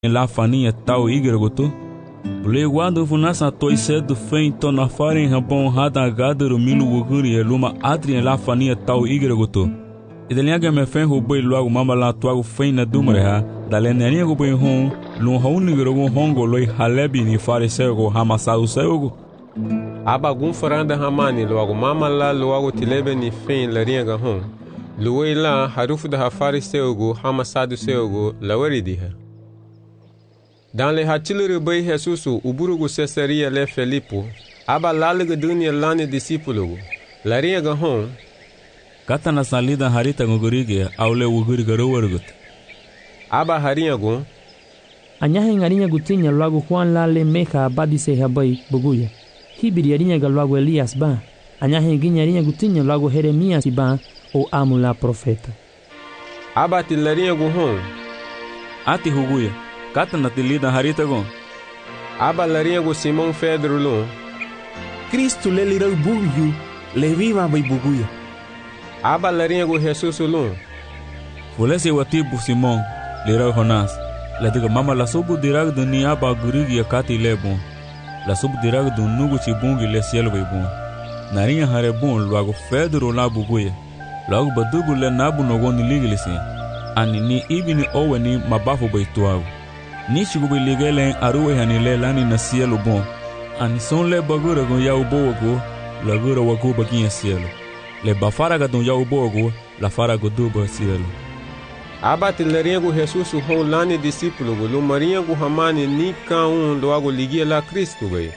la faninha tal igragoto. Bule guardo funasa toi cedo fein to na farin rabon hada gadero milu wuguri eluma adrien la faninha tal igragoto. Ideliaga me fen roboi logo mama la tuago fein na dumreha, dalenenia go boi hon, lun hauni grogo hongo loi halebi ni farisego hamasau sego. Abagun faranda hamani logo mama la logo tilebe ni fein la rienga hon. Luei la harufu da farisego hamasadu sego la weridiha. Dans les hatileri bay Jesusu uburugu Cesaria le Felipo, aba lalega dunia lani discípulo, la rienga hon. Kata na salida harita ngurige aule uguri garowergut. Aba hariago. Anyahe ngarinha gutinya logo Juan la le meca abadise habai buguya. Hibiri arinha galogo Elias ba. Anyahe ginharinha gutinya logo Jeremias ba o amula profeta. Aba tilarinha go hon. Ati huguya. Kata na tilida harita gon. Aba larinha go Simão Pedro lo. Cristo le lirau bugu le viva bai buguya. Aba larinha go Jesus lo. Fulese watibu Simão lirau Jonas. La diga mama la subu dirag do ni aba gurigi ya kati le bon. La subu dirag do nugu chibungi le cielo bai bon. Narinha hare bon logo Pedro la buguya. Logo badugu le nabu nogoni ligilisi. Ani ni ibini owe ni mabafu bai tuago. Ni chigubi ligelen aruwe hanile lani na cielo bon. Ani son le bagura gon ya ubogo, la gura wagu baginha cielo. Le bafaraga don ya ubogo, la faraga duba cielo. Aba tilarinha go Jesus hon lani discípulo go lo marinha go hamani ni ka logo ligia la Cristo bai.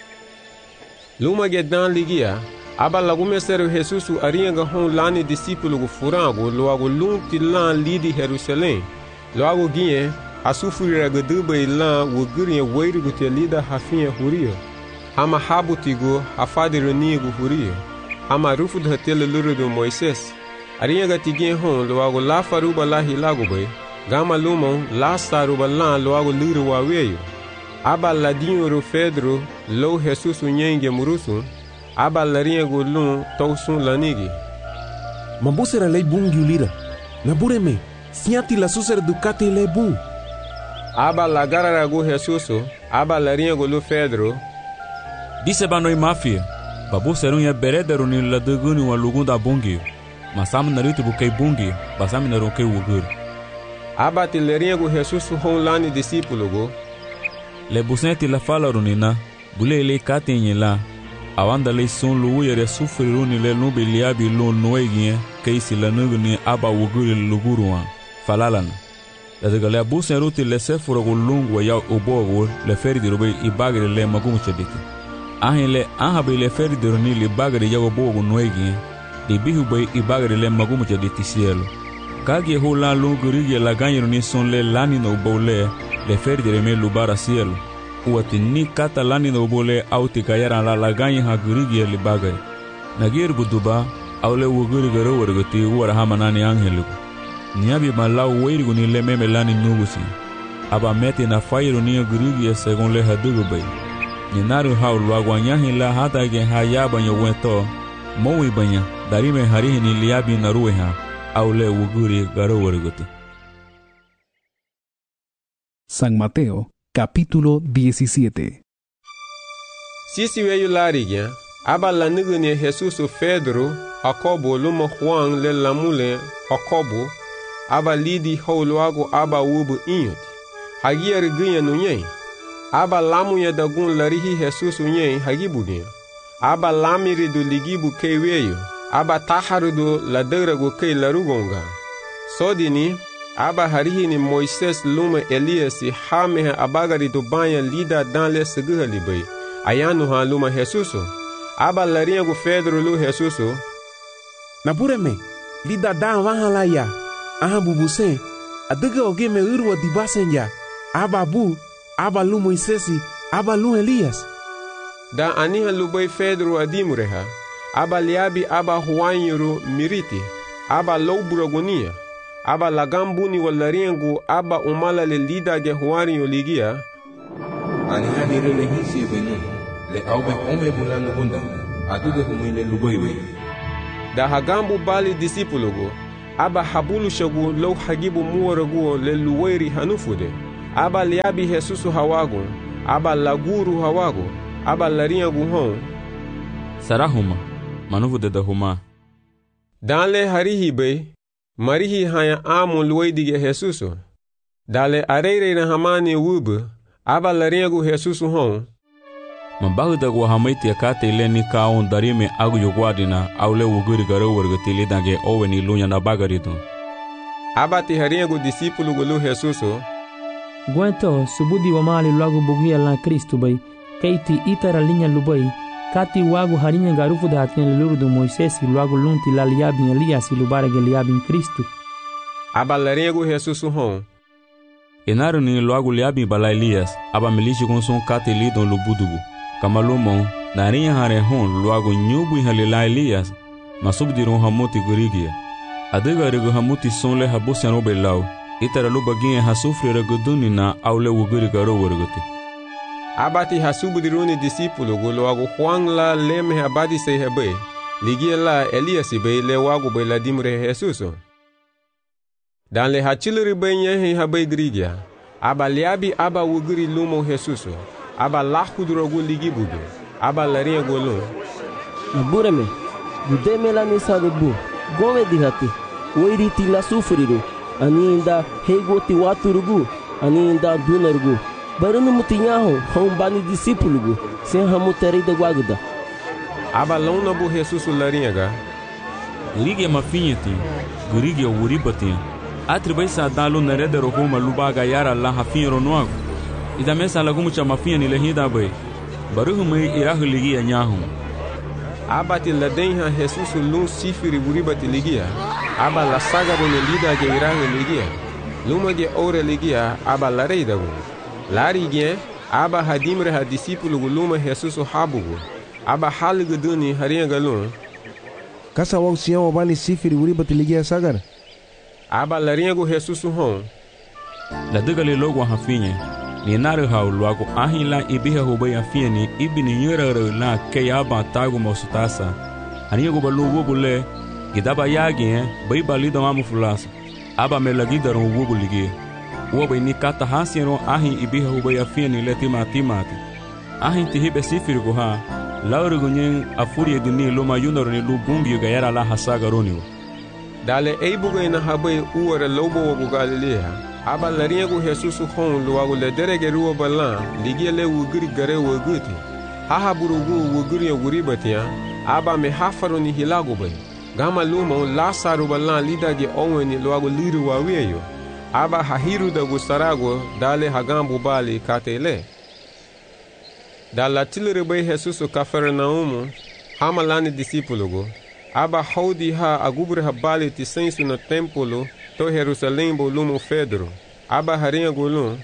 Luma gedan ligia, aba lagu mesero Jesus arinha go hon lani discípulo go furango logo lum tilan lidi Jerusalém. Logo guinhe a sufrira gaduba ilan wuguriya weirigu te lida hafinha huria. Hama habutigo hafadiranigo huria. Hama rufu da tele luru do Moisés. Arinha gatigin hon loago la faruba la hilago bay. Gama lumon la saruba lan loago luru waweyo. Aba ladinho ro Pedro lo Jesus unyenge murusun. Aba larinha go lun tausun lanigi. Mambusera lei bungi ulira. Nabureme, siati la susera ducati le bung. Aba lagara go Jesus, aba larinha go lo Pedro. Disse banoi mafia. Babu serun ya berederu ni la duguni wa lugunda bungi. Masam narito bukai bungi, basam naronke wugur. Aba tilarinha go Jesus hon lani discípulo go. Le busenti la fala runina, bule le katenye la. Awanda le son lu yere sufriruni le nubi liabi lo noegie, keisi la nuguni aba wuguri luguruan. Falalana. La de busen ruti le sefuro go lungu ya obogo le feri di robe I bagre le magumu chediki. Ahin le ahabe le feri di roni le bagre ya obogo noegi di bihu bay I bagre le magumu chediti cielo. Kagi ho la lungu rigi la ganyo ni son le lani no bole le feri di reme lubara cielo. Uati ni kata lani no bole auti kayara la ganyo ha gurigi le bagre. Nagir guduba awle wuguri garo wargoti wara hamanani angeliku. Niabi malau weirigu ni le meme lani nugusi. Aba meti na fairu ni gurigi segon le hadugu bay. Ninaru hau luaguanyahi la hata gen hayaba nyo wento. Mowi banya, darime harihi ni liabi na rueha. Au le wuguri garo wariguti. San Mateo, capítulo 17. Sisi weyu larigia, aba la nugu ni Jesus Pedro, Jacobo luma Juan le lamule Jacobo, aba lidi holuago aba wubu inyot. Hagier gunya nunye. Aba lamu ya dagun larihi Jesus unye hagibuge. Aba lamiri do ligibu keweyo. Aba taharu do laderago ke larugonga. Sodini, aba harihi ni Moises luma Elias hameha abagari do banya lida dan le seguhali bay. Ayanu ha luma Jesus. Aba larinha go Pedro lu Jesus. Nabureme, lida dan wahala ya. Aha bubuse, adega oge me urwa dibasenja. Aba bu, aba lu Moisesi, aba lu Elias. Da aniha lubai Pedro adimureha. Aba liabi aba huanyuru miriti. Aba louburagonia. Aba lagambuni walaringu aba umala le lida ge huarinyo ligia. Aniha nire le hisi venu. Le aube ome bulano bunda. Aduge humile lubai we. Da hagambu bali discípulo go. Aba habulu shagu lo hagibu muwaragu le luwairi hanufude. aba liabi Jesus hawago, aba laguru hawago, aba larinha guhon. Sarahuma, manuvu deda huma. Danle harihi be, marihi haya amo luidige Jesuso. Dale areire na hamani wube, aba larinha gu Jesus hon. Mabahu da guahamaiti akate ile ni kaon darime agu yugwadina aule wuguri garo wargatili dange owe ni lunya na bagarido. Aba ti harinha gu discípulo gulu Jesuso. Guento subudi wamali luagu bugia la Cristo bay, keiti itara linha lubay, kati wagu harinha garufu da hatian lulu do Moisés luagu lunti la liabin Elias lubare ge liabin Cristo. Aba larinha gu Jesuso hon. Enaru ni luagu liabin bala Elias, aba milishi gonson kate lidon lubudugu. Kamalumon, narinha hare hon luagu nyubu halila Elias, masubdiron hamuti gurigia. Adega rego hamuti sonle habusiano belau, itara lubaginha hasufre reguduni na aule wuguri garo wargati. Abati hasubdiruni discípulo go luagu Juan la leme abadi se hebe, ligia la Elias be le wagu be la dimre Jesuso. Dan le hachilri be nyehi habe drigia, aba liabi aba wuguri lumo Jesuso. Aba lahudrogu ligi budu, aba larinha golo. Nabureme, budeme la nisa de bu, gome dihati, oiriti la sufriru, ani inda hegoti waturugu, ani inda dunarugu. Barunu mutinyaho, hombani discípulo, sem hamuteri de guaguda. Aba lona bu Jesus larinha ga. Gurige mafinheti, gurige uribati. Atribai sa dalu nareda rohuma lubaga yara la hafinho noago. Ida mesa lagumu cha mafinha ni lehida bay. Baruhu mai irahu ligia nyahu. Abati la denha Jesus lun sifiri buribati ligia. Aba la saga bone lida ge irahu ligia. Luma ge ore ligia aba la reida gu. Lari ge aba hadimre ha discípulo gu luma Jesus habugu. Aba haligu duni harinha galun. Kasa wau sião abani sifiri buribati ligia sagar. Aba larinha gu Jesus hon. La degale logo hafinha. Ni naru hau luagu ahila ibiha hubay afia ni ibini nyerere la kayaba tagu mosutasa. Aniyagu balu wubule gidaba yagi bay balido mamu fulasa. Aba melagidaron wubuligi. Wubay ni kata hasiero ahi ibiha hubay afia ni letima timati. Ahi tihibe sifiri guha. Lauru gunyen afuri edini luma yunaro ni lubungi gayara la hasaga roniwa. Dale eibuga ina habay uwara lobo wabu Galilea. Aba larinha gu Jesus hon luagu le derege ruwa balan ligia le wuguri gare wuguti. Haha burugu wuguri wuribatia. Aba me hafaro ni hilagu bay. Gama lumo lasaru balan lida ge oweni luagu liru waweyo. Aba hahiru da gustarago dale hagambu bali katele. Dala tilere bay Jesus Cafarnaumu hamalani discípulo go. Aba haudi ha agubre ha bali ti sensu na templo to Jerusalém bolumo Pedro. Aba harinha golum.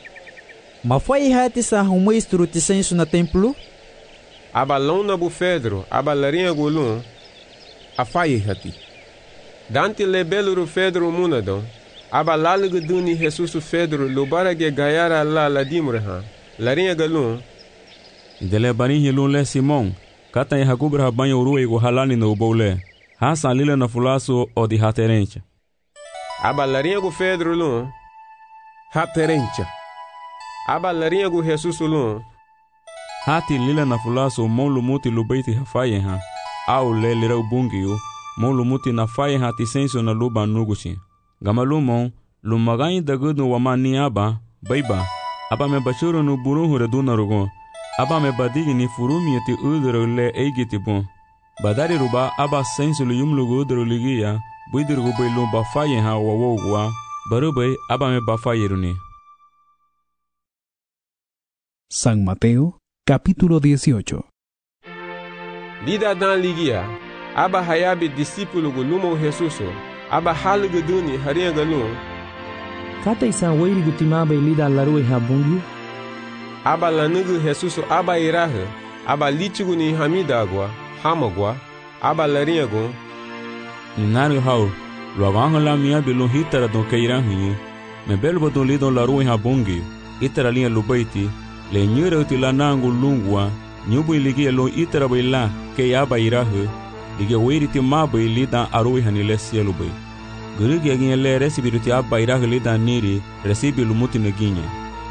Ma foi hati sa humestro ti sensu na templo? Aba lona bu Pedro, aba larinha golum. Afai hati. Dante le beluru Pedro munadon. Aba lalugu duni Jesus Pedro lubara ge gayara la dimreha. Larinha galum. Dele bani hilun le Simon. Kata ya hagubre ha banho ruwe go halani no bole. Hasa lila na fulaso o di haterencha. Aba larinha gu Pedro lun. Haterencha. Aba larinha gu Jesus lun. Hati lila na fulaso mon lumuti lubeiti hafaye ha. Au le lira ubungiyo. Mon lumuti na faye ha tisenso na luba nuguchi. Gamalumon lumagain dagudu wamani aba. Baiba. Aba me bachuro no buruhu reduna rogon. Aba me badigi ni furumi eti udro le eigiti bon. Badari ruba aba sensu lu yumlugu udro ligia. Buidirgu bailu bafaye ha wawogwa. Barubay aba me bafaye runi. San Mateo, capítulo 18. Lida dan ligia. Aba hayabi discípulo gu lumo Jesuso. Aba halugu duni harinha galun. Kata isan wairi gutimaba lida larue habungi. Aba lanugu Jesuso aba irahe. Aba litigu ni hamidagwa. Hamagwa. Aba larinha gun. Ninaru hau. Luaganho la mia bilu hitara don keiranhi. Me belbo don lidon larue habungi. Itara linha lubaiti. Le nyure uti la nangu lungwa. Nyubu iligia lo itara baila. Kei aba irahe. Ligia wairi ti mabai lidan arue hanile sielubay. Gerigi aginha le recibido ti aba ira gelida niri recibi lumuti na ginha.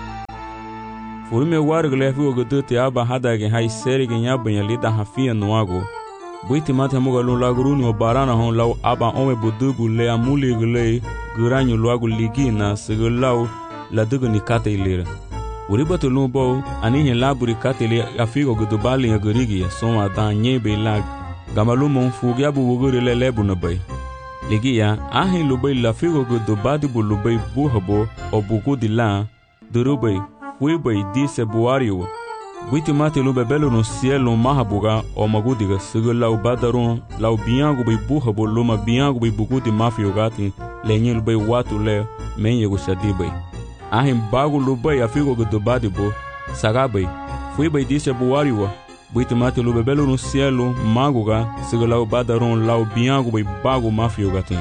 Furume war glefi o gudu ti aba hada gen hai seri gen yabanha lida hafia no ago. Buiti mate amuga lu laguruni o barana hon lau aba ome budubu le amuli gele guranyu luagu ligina segelau la dugu ni kate ilira. Uribatu lumbo anihin laburi kate ili afigo gudubali ya gerigi ya soma dan nyebe lag. Gamalumo mfugi abu wuguri le lebu na bay. Ligia ahin lubay la figo gudubadi bu lubay buhabo o buku di la durubay huibay di se buariwa. Buiti mate lube belo no cielo mahabuga o magudiga sege lau badaron lau biangu bay buhabo luma biangu bay buku di mafio gati lenye lubay watu le menye gushadi bay. Ahin bagu lubay afigo gudubadi bo sagabay huibay di se buariwa. Buiti mate lube belo no cielo maguga sege lau badaron lau biangu bay bagu mafio gati.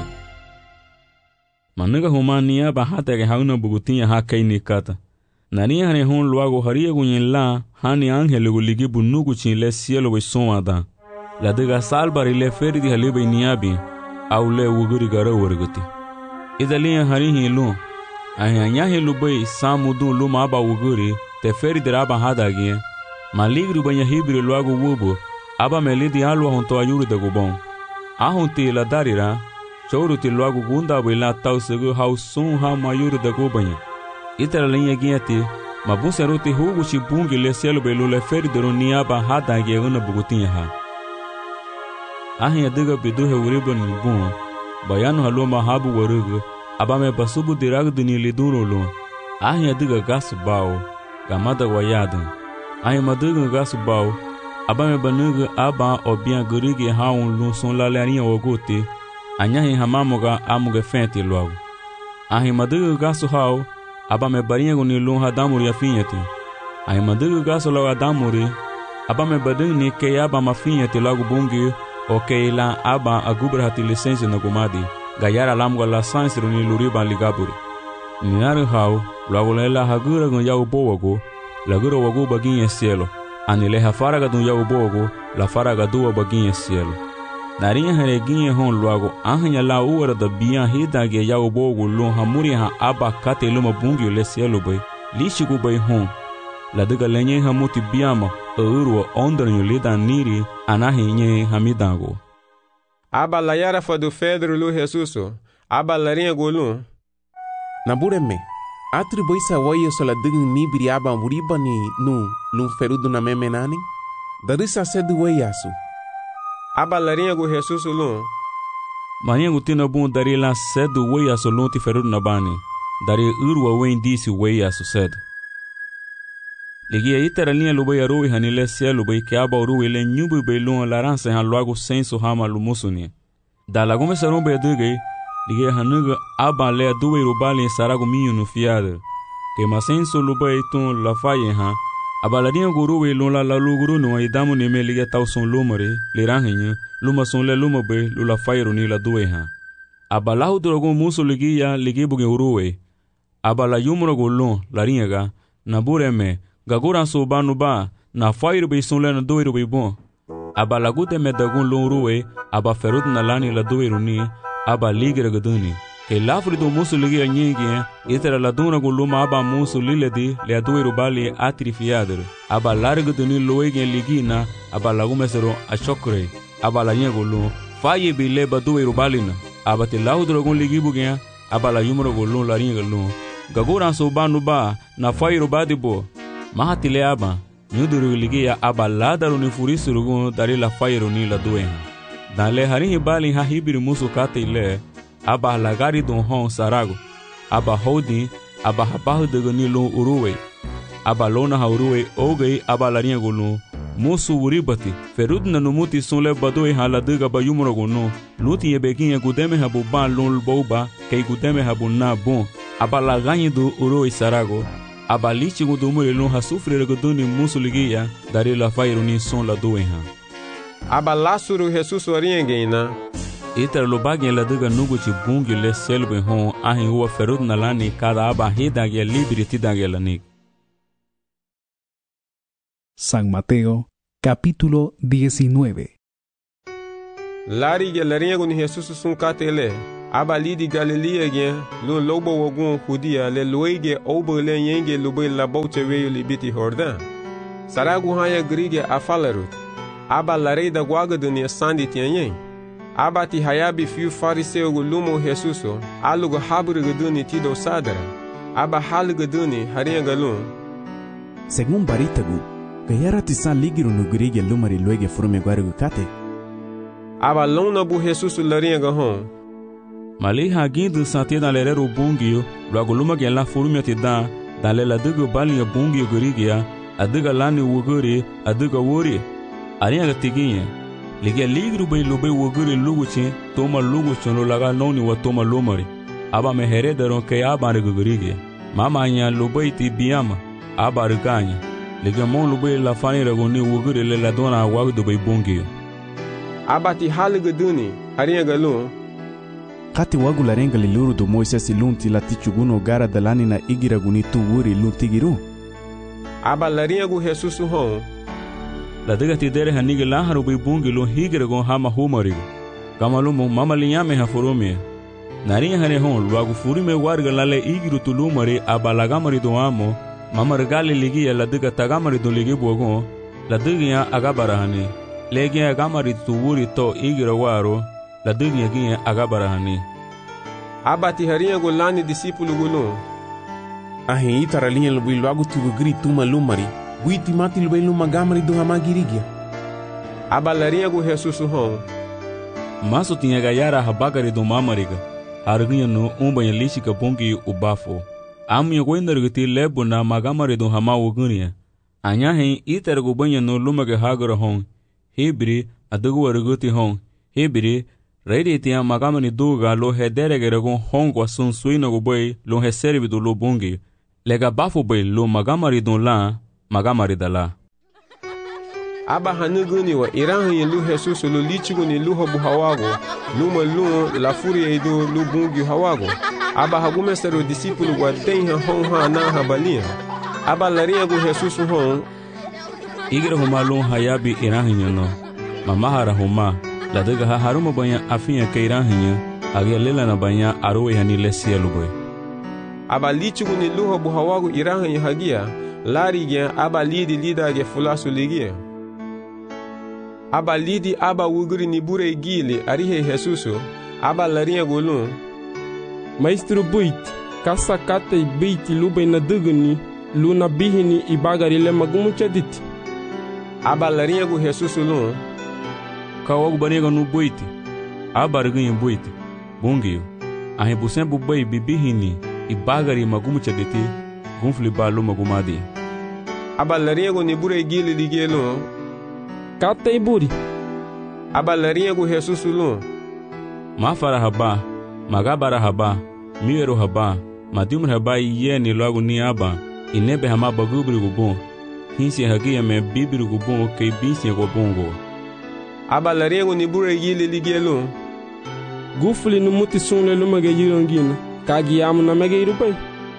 Manega humania bahata ke hauna bugutinha hakai nikata. Nani hane hon luago haria gunyen la hani angele guligi bunugu chin le cielo bay son ada. La dega salbari le ferdi halibe niabi au le wuguri gara wargati. Idalia harihi lu ahanyahi lubay samudu luma aba wuguri te ferdi raba hadagi maligru banya hibri luago wubo aba melidi alwa honto ayuru de gubon. Ahunti la darira chouruti luago gunda bila tau segu hau sun ha mayuru de gubanya. Itara linha guiati, mabunse ruti hugo chibungi le cielo belu le feri de roniaba hada guiana bugutinha ha. Ahin adiga bidu he uriba ni bun, bayano haloma habu warugu, abame basubu diragu dini liduro lo. Ahin adiga gasu bao, gamada wayada. Ahin madiga gasu bao, abame banuga aba obian gurigi haun lu son la larinha ogote, anyahin hamamoga amuga fente logo. Ahin madiga gasu hao, aba me barinha guni lunha damuri afinhati. Ai mandugu gaso logo damuri, aba me badung ni ke aba mafinhati logo bungi, o ke la aba agubra hati licença na gumadi, gayara lamgo la sansiro ni luriba ligaburi. Ninari hau, logo lela hagura gun yau bowago, lagura wago baginha cielo, anile hafaraga dun yau bowago, la faraga duwa baginha cielo. Narinha hareginha hon logo ahanya la uara da bian hidage yau bogo lon hamuri ha aba kate luma bungi le cielo bay lishigu bay hon la daga lenye hamuti biama urwa ondranyo lida niri anahi nye hamidago aba la yara fadu Pedro lu Jesuso aba la rinha golun nabureme atri boisa wayo sola digin nibiri aba muriba ni nu lum ferudo na memenani darisa sedu wayasu aba larinha go Jesus ulun. Marinha gutina bun dari la sedu wei aso lunti ferud na bani. Dari urwa wen disi wei aso sedu. Ligia itera linha lubay aroi hanile cielo bay que aba urui le nyubu bay lun laransa han logo senso hama lumusuni. Da lagume sarum bay dugai ligia hanuga aba le duwe rubali sarago minho no fiada. Que masenso lubay tun la faye ha. Abalarinha guru we lula la luguru no idamu ni me liga tau son lumare liranhinha luma son le luma be lula fairu ni la duwe ha abalahu drogo muso ligia ligibuge uruwe abala yumro golon larinha ga na bureme gagura so banu ba na fairu be son le na duwe be bon abalagude me dagun luruwe aba ferud na lani la duwe ni aba ligira gaduni que lafri do muso ligia nyingi itera la duna guluma aba muso liledi le aduiru bali atrifiader aba largo de ni loege ligina aba lagumesero a chokre aba la nyegulu faye bile baduiru balina aba te laudro gon ligibugia aba la yumro gulu la ringelu gagura so banu ba na faye rubadibo mahatile aba nyuduru ligia aba ladaru ni furisuru gon dari la faye ni la duenha dale harin bali ha hibiri muso kate ile aba lagari don hon sarago aba holding aba habahu de gonilo uruwe aba lona ha uruwe ogei aba larinha golu musu uribati ferud na numuti sonle badoi hala diga ba yumro gono luti yebeginha gudeme habu ban lon boba kei gudeme habu na bon aba laganyi do uruwe sarago aba lichi gudumure lon ha sufre godoni musu ligia dari la fairu ni son la doenha aba lasuru Jesus oriengena Iter lo bagien la diga nugu ci bungi le selbe hon ahin huwa ferud na lani kada aba hidage libri tidage lanik. San Mateo, capítulo 19. Lari ya larinha gun Jesus sun katele aba lidi Galilea gen lu lobo wogun Judea le loige obo le yenge lube la boche weyo libiti Jordan. Saragu haya grige afalarut. Aba larei da guaga dunia sandi tianyen. Aba ti hayabi fiu fariseu gu lumo Jesuso, alugu habru guduni tido sadara. Aba hal guduni haria galun. Según baritagu, gayara tisan ligiru no grige lumari luege furume guarugu kate. Aba lona bu Jesuso laria gahon. Mali hagindu sante dans l'erreur bungio, logo luma gen la furume te dans la dugu balia bungio grigia, aduga lani wuguri, aduga wuri. Aria ga tiginye. Ligia ligru bay lube wuguri luguchi, toma luguchi no laga noni wa toma lumari. Aba me heredaron ke aba rigurige. Mama nya lube ti biama, aba riganya. Ligia mon lube la fani ragoni wuguri le la dona wagdu bay bungio. Aba ti halige duni, aria galun. Kati wagu la renga li luru do Moises lunti la tichuguno gara dalani na igira guni tu wuri luntigiru. Aba la rengu Jesusu hon. La diga ti dere hanigi la haru bi bungi lo higira gon hama humarigo. Kama lumo mama linyame ha furumie. Nariya hane hon wagu furime warga lale igiru tulumari aba lagamari do amo. Mama regali ligia la diga tagamari do ligi bogon. La diga ya agabara hane. Legi agamari tu wuri to igira waro. La diga ya agabara hane. Aba ti haria go lani disipulu gulun. Ahe itara linha lubi logo tu gri tuma lumari. Buiti mati lubi luma gamari do hamagirigia. Aba laria go Jesusu hon. Maso tinha gayara habagari do mamariga. Harginha no umbanha lishika bongi ubafo. Amya goindargati lebo na magamari do hamawo gunia. Anya hen itara go banha no lumaga hagara hon. Hebri adugo warguti hon. Hebri Reidi tia magamani duga lo hederegere gon hongo sun suina go boy lo heservi do lo bongi. Lega bafo boy lo magamari don la magamari dala. Aba hanuguni wa irahi lu Jesus lo lichuguni lu hobu hawago. Luma lu la furia do lu bongi hawago. Aba hagumestero discipulu wa denha hon ha na habalia. Aba laria go Jesus hon. Igre homa lo hayabi irahi no. Mamahara homa. La diga ha haruma banha afinha keirahinha, agia lela na banha aroe hani lesielu boy. Aba lichuguni lu hobu hawago irahi hagia. Lari gen aba lidi lida ge fulasu ligia. Aba lidi aba wuguri ni bure gili arihe Jesuso. Aba larinha golun. Maestro buit, kasa kate beiti lube na duguni, luna bihini ibagari le magumu chadit. Aba larinha go Jesuso lun. Kawagu baniga no boite. Abarganha boite. Bongio. A rebusen bubai bibihini ibagari magumu chadete. Gunfli balo magumadi. Aba larinha go nibure gili ligelo. Kata iburi. Aba larinha go Jesuso lun. Mafara haba, magabara haba, miero haba, madimur haba yeni logo ni aba. Inebe hama bagubri go bon. Hinsi hagia me bibri go bon ke binsi go bongo. Aba larinha go nibure gili ligelo. Gufli no muti sunle lumage yirongina. Kagi amu na mege irupai.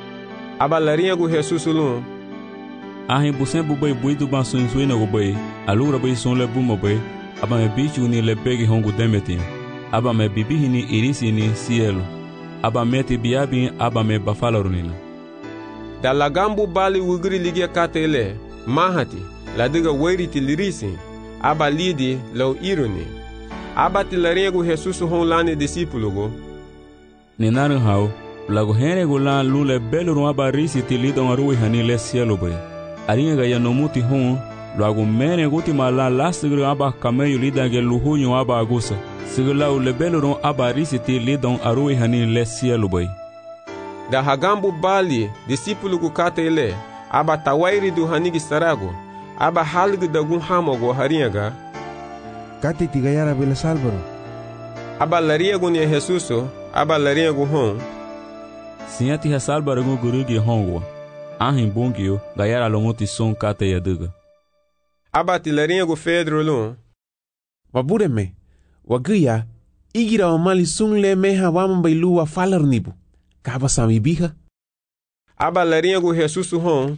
Aba larinha go Jesuso lun. Ahin busen bubai buidu ban suina go bai. Alura bai sunle buma bai. Aba me bichu ni le pegi hongo demeti. Aba me bibihini irisi ni cielo. Aba meti biabi aba me bafalarunina. Da lagambu bali wugri ligia katele. Mahati. La diga wairiti lirisi. Aba lidi lau iruni. Aba ti larinha go Jesuso hon lani discípulo go. Ninaru hau. Lago hene go lan lule beluru aba risi ti lidon arui hani le cielo bai. Arinha ga yanomuti hon. Lago mene guti mala lastigru aba kameyo lidage luhunyo aba agusa. Siglau le beluru aba risi ti lidon arui hani le cielo bai. Da hagambu bali discípulo go katele. Aba tawairi do hanigi sarago. Aba halgu da gun hamago harinha. Kati tigayara bela salvaro. Aba larinha go ni Jesuso. Aba larinha go hon. Siati hasalbaro go gurugi hongo. Ahin bongio gayara lomuti son kate yaduga. Aba ti larinha go Pedro lun. Wabureme. Wagia. Igira o mali sungle meha wama bailu wa falar nibu. Kaba sami biha. Aba larinha go Jesuso hon.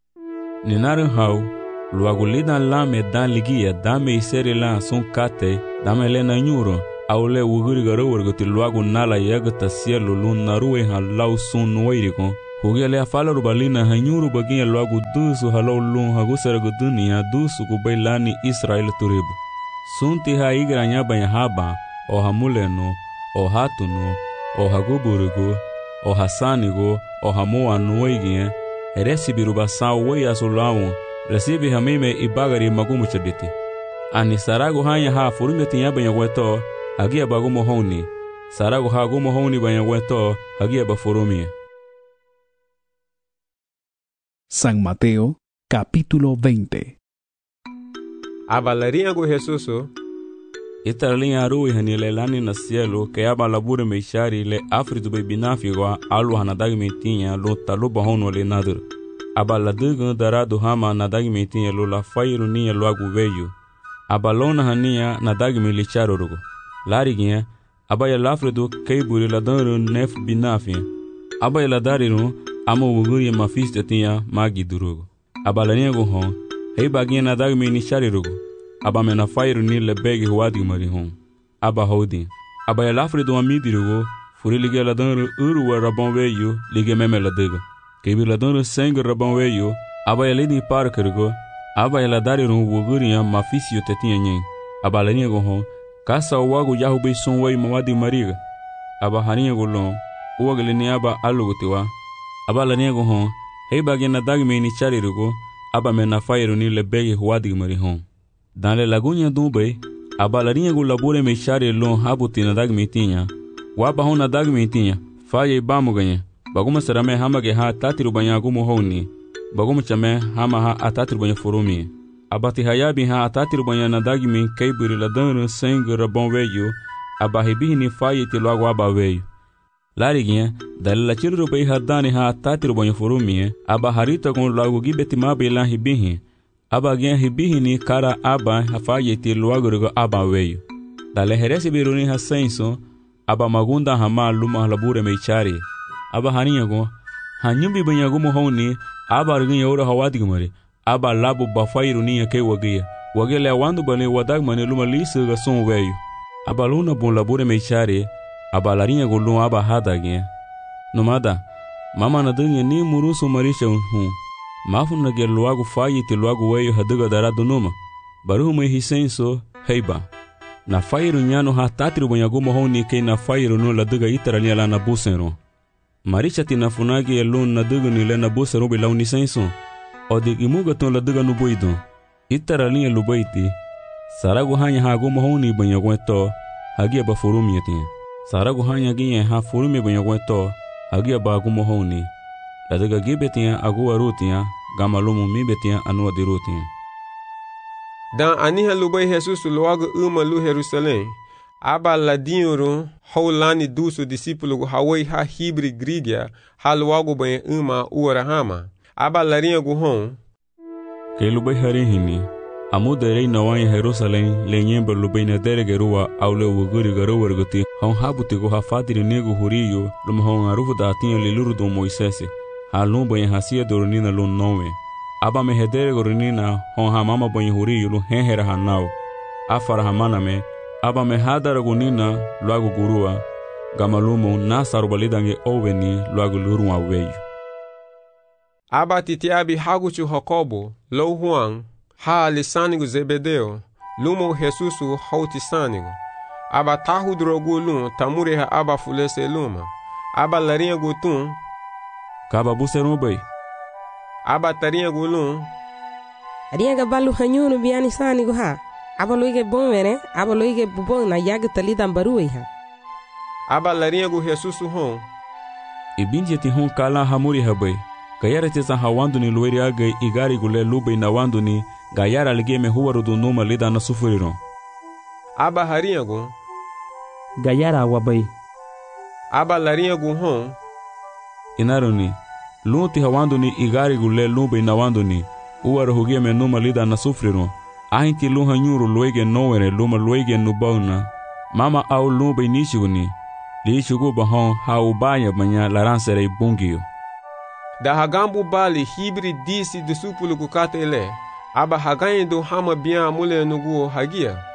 Ninaru hau. Luago lidan lame dan ligia dame isere lan son kate dame lena nyuro aule wuguri garo wargoti luagu nala yagata sielo lun naruwe halau sun noiriko hugele afala rubalina hanyuru baginya luagu dusu halau lun hagusaragu dunia dusu kubailani Israel turibu sunti ha igranya banya haba o hamuleno o hatuno o haguburigo o hasanigo o hamoa noigie recibi rubasa weya sulawu recibi hamime ibagari magumu chaditi ani sarago hanya ha furume tinya banya weto hagia bagumo honi sarago ha gumo honi banya weto hagia bafurumie. San Mateo capítulo 20. Abalaria go Jesuso Italinha rui hanilelani na cielo que aba labure meishari le afritu be binafigwa alu hanadag metinha lo taluba hono le nadur aba ladugo darado hama nadag metinha lo la fairu nia lo agu veio aba lona hania nadag milicharo rugo lariginha aba ya lafredo keiburi la danru nef binafia aba ya ladariru amo wuguri mafista tinha magi durugo aba lania go hon hei baginha nadag minichari rugo aba mena fairu ni le begi huadi mari hon aba hodi aba ya lafre do amidirugo furi lige la dan uru wa rabon veyo lige meme la dega kebi la dan seng rabon veyo aba ya ledi parkergo aba ya la dariru wuguri ya mafisio tetinha nyen aba la niego hon kasa wagu yahu be son wei mawadi mariga aba hania go lon uwagele ni aba alugotiwa aba la niego hon hei bagena dagme ni charirugo aba mena fairu ni le begi huadi mari hon. Dans les lagunes d'Umbre, a balarinha go labore me chare lon habutina dag metinha. Waba hona dag metinha, faye bamu ganha. Baguma sarame hama ge ha tatiru banya gumo honi. Baguma chame hama ha atatiru banya forumi. Abati hayabi ha atatiru banya na dag me kaiburi la dan seng rabon veyo. Abahibi ni faye te logo aba veyo. Lariguinha, dalila chiru be hadani ha atatiru banya forumi. Abaharita con logo gibeti mabe la hibihi. Aba gen hibihini kara aba hafayeti luagurgo aba weyo. Dale heresi biruni hasenso aba magunda hama luma labure meichari. Aba haninyago hanyumbi banyagumo honi aba argin yoro hawadigmari. Aba labu bafairuni yake wagia. Wagele wandu bale wadagmane luma lisu ga son weyo. Aba luna bon labure meichari aba larinyago luma aba hadagien. Nomada mama na dunya ni murusu marisha unhu. Mafun na gel luagu fayi te luagu weyo haduga darado numa. Baruhu me hisenso heiba. Na fairu nyano ha tatiru banyagumo honi ke na fairu no la duga itarania la na busero. Maricha ti na funagi elun na duga ni le na busero be launi senso. Odig imuga ton la duga nubuido. Itarania lubaiti. Saragu hanya ha gumo honi banyagweto hagia ba furumi yatin. Saragu hanya ginye ha furumi banyagweto hagia ba gumo honi. La duga gibetia agua rutia gamalumu mibetia anua di rutia. Dan aniha lubay Jesus luago lu Jerusalém. Aba ladinho haulani duso discípulo hawai ha hibri grigia ha luago bem uara hama. Aba larinha guhon. Que lubay harihini. Amuderei nawan Jerusalém lenyemba lubay na deregerua aule wuguri garu warguti. Hon habutigo ha fatiri nego huriyo lumhon arufu da atinha liluru do Moisés. Halun banha hasia doronina lun nowe. Aba me hedere goronina hon hamama banha huri yulu henhera hanau. Afara hamana me. Aba me hadara gunina luagu gurua. Gamalumo na sarubalidange oveni luagu lurua weyu. Aba titiabi haguchu Jacobo, lo Juan, ha lisanigo Zebedeo, lumo Jesusu hautisanigo. Aba tahu drogu lun tamure ha aba fulese luma. Aba larinha gutun Kaba buseru bay. Aba tarinha gulun. Riega balu hanyunu biani sani go ha. Aba loige bonvere, aba loige bubon na yaga talidan baruei ha. Aba larinha go Jesusu hon. Ibinje ti hon kala hamuri habay. Gayara tesa hawandu ni lueri agay igari gule lubay na wandu ni gayara ligeme huwaru do numa lida na sufuriron. Aba harinha go. Gayara wabay. Aba larinha go hon. Inaruni lunti hawandu ni igari gule lumbe na wandu ni uwara hugie me numa lida na sufriron ahinti lunha nyuru luege nowere luma luege nubauna mama au lumbe nishiguni liishugu bahon haubaya banya laransere bungiyo. Da hagambu bali hibri disi disupulu kukate ele aba hagayin do hama biya mule nugu hagia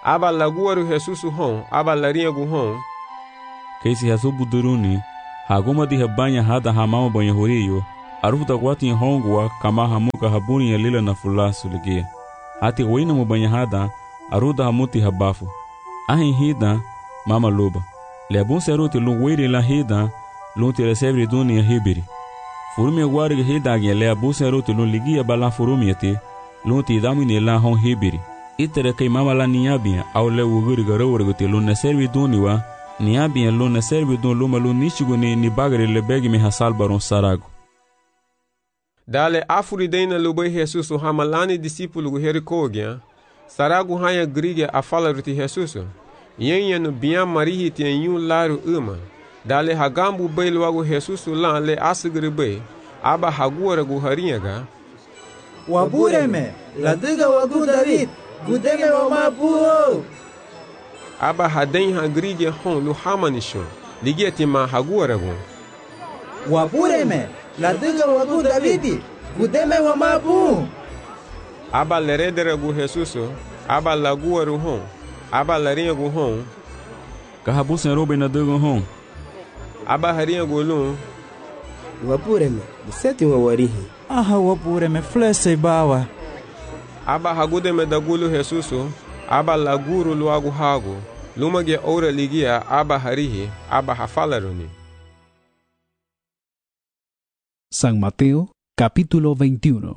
aba laguaru Jesusu hon, aba laringu hon. Keisi Jesus buduruni, haguma di habanya hada hamama banha horiyo, aruda wati hongwa kama hamuka habuni ya lila na fulasu ligia. Hati wina mu banha hada, aruda hamuti habafu. Ahin hida, mama loba. Lebun seruti lung wiri la hida, lung ti resevri duni ya hibiri. Furumi wari hida gya lebun seruti lung ligia bala furumi yati, lung ti damini la hon hibiri. Itere kay mama la niabia, au le wuguri garawurguti lung neservi duni wa, niabia lung neservi dun luma lung nishiguni ni bagari lebegi mi hasal baron sarago. Dale afuri deina lubay Jesusu hamalani disipulu gu herikogya, saragu hanya grigya afala ruti Jesusu. Yenye no biya marihi tien yun laru uma. Dale hagambu bay luagu Jesusu lan le asagri bay, aba haguara gu harinyaga. Wabureme, la diga wagu David, gudeme wa mabuo. Aba haden hagrigya hon lu hamanisho, ligia tima haguara gu. Wabureme, la diga wagu David, gudeme wa mabuo. Aba leredere gu Jesusu, aba laguaru hon. Aba larinha gu hon. Kahabusen robe na dugo hon. Aba harinha gu lun. Wapureme, buseti wa warihi. Aha wapureme, flese bawa. Aba hagude me dagulu Jesusu. Aba laguru luagu hagu. Lumage ora ligia aba harihi. Aba hafalaruni. San Mateo, capítulo 21.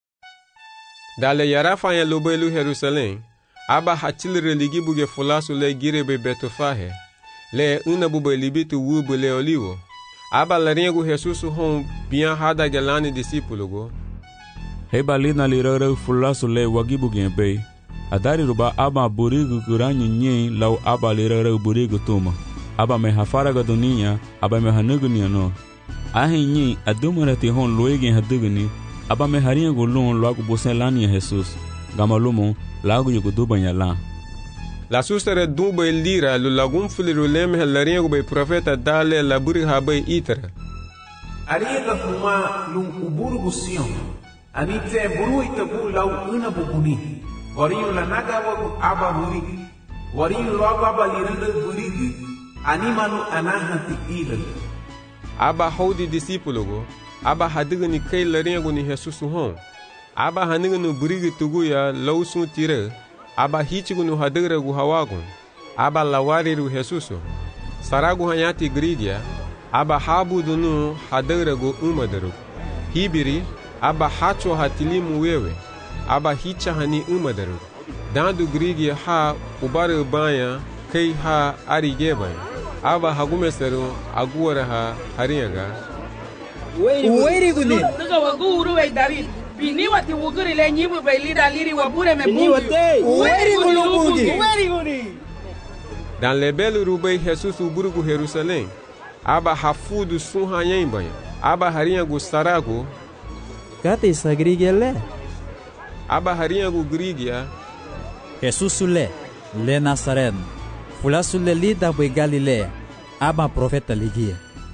Dale yarafa ya lubelu Jerusalém. Aba hachilre ligi buge fulasu le girebe betofahe. Le una bube libitu wubu le olivo. Aba laringu Jesusu hon bian hada gelani disipulugo. Heba lina lirare fulasu le wagibu genbe. Adari ruba aba burigu kuranyu nye lau aba lirare burigu tuma. Aba me hafaraga dunia, aba me hanugunia no. Ahin nye adumarati hon loegen haduguni. Aba me haringu lon loagu bosen lani ya Jesus. Gamalumo lagu yugo dubanya la. La sustere dubay lira lu lagum filiru leme laringu bay profeta dale laburi habay itara. Ariega fuma lung uburu gusion. Anite buru itabu lau una bukuni. Wariyu la naga wagu aba burigi. Wariyu loagu aba liranda burigi. Animalu anahati ila. Aba haudi disipulugo. Aba hadigani kay laringu ni Jesusu hon. Aba hanigunu burigi tuguya lausun tire. Aba hichigunu hadigra gu hawagun. Aba lawariru Jesusu. Saragu hanyati gridia. Aba habudunu hadigra gu umadaru. Hibiri. Aba hacho hatilimu wewe. Aba hicha hani umadaru. Dandu grigia ha ubare banya kay ha arigeban. Aba hagumeseru aguara ha harinyaga. Uweri guni. Daga waguru we David. Biniwa ti wuguri le nyibu be lida liri wabure me bungi. Uweri guni. Uweri guni. Dan lebelu rubei Jesus uburugu Jerusalém. Aba hafudu sun hanyen banha. Aba harinha gu sarago. Kate sagrigia le. Aba harinha gu grigia. Jesus le Nazareno. Fulasu le lida be Galilea. Aba profeta ligia.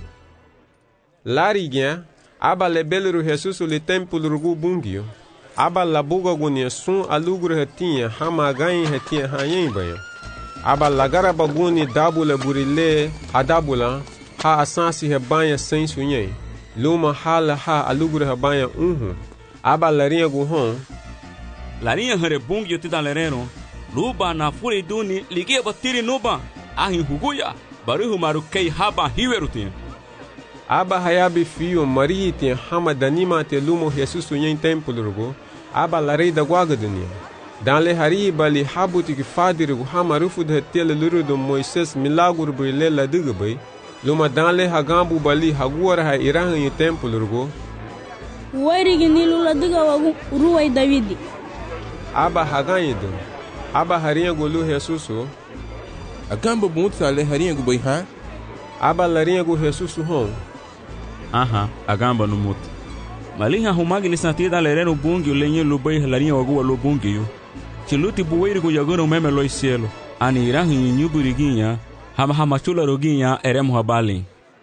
Lariguinha. Aba lebelu Jesus le templo rugu bungio. Aba labuga gunia sun alugru retinha hama ganha retinha hanyen banha. Aba lagara baguni dabula burile hadabula ha asansi rebanha sem sunhei. Luma hala ha alugru rebanha Aba larinha guhon. Larinha herebungio tida lereno. Luba na furi duni ligia batiri nuba. Ahin huguya. Baruhu marukei haba hiwerutinha. Aba hayabi fio mariti hama danima te lumo Jesus sunyen templo rugo. Aba larei da guaga dunia. Dan le hari bali habuti ki fadiru hama rufu de tele luru do Moises milaguru brile la digabay. Luma dan le hagambu bali haguara ha irahan yi templo rugo. Wari ginilu la diga wagu ruwai Davidi. Aba haganyi dun. Aba harinha gulu Jesusu. Agamba bunta le harinha gu bay ha? Aba larinha gu Jesusu hon. Aha, agamba no muto. Malinha humagi lisantida lereno bungi lenye lubai larinha wagu lo bungi yo. Chiluti buweiri gu yagano meme loi cielo. Ani irahi nyuburiguinha, hama chula roguinha eremo habali.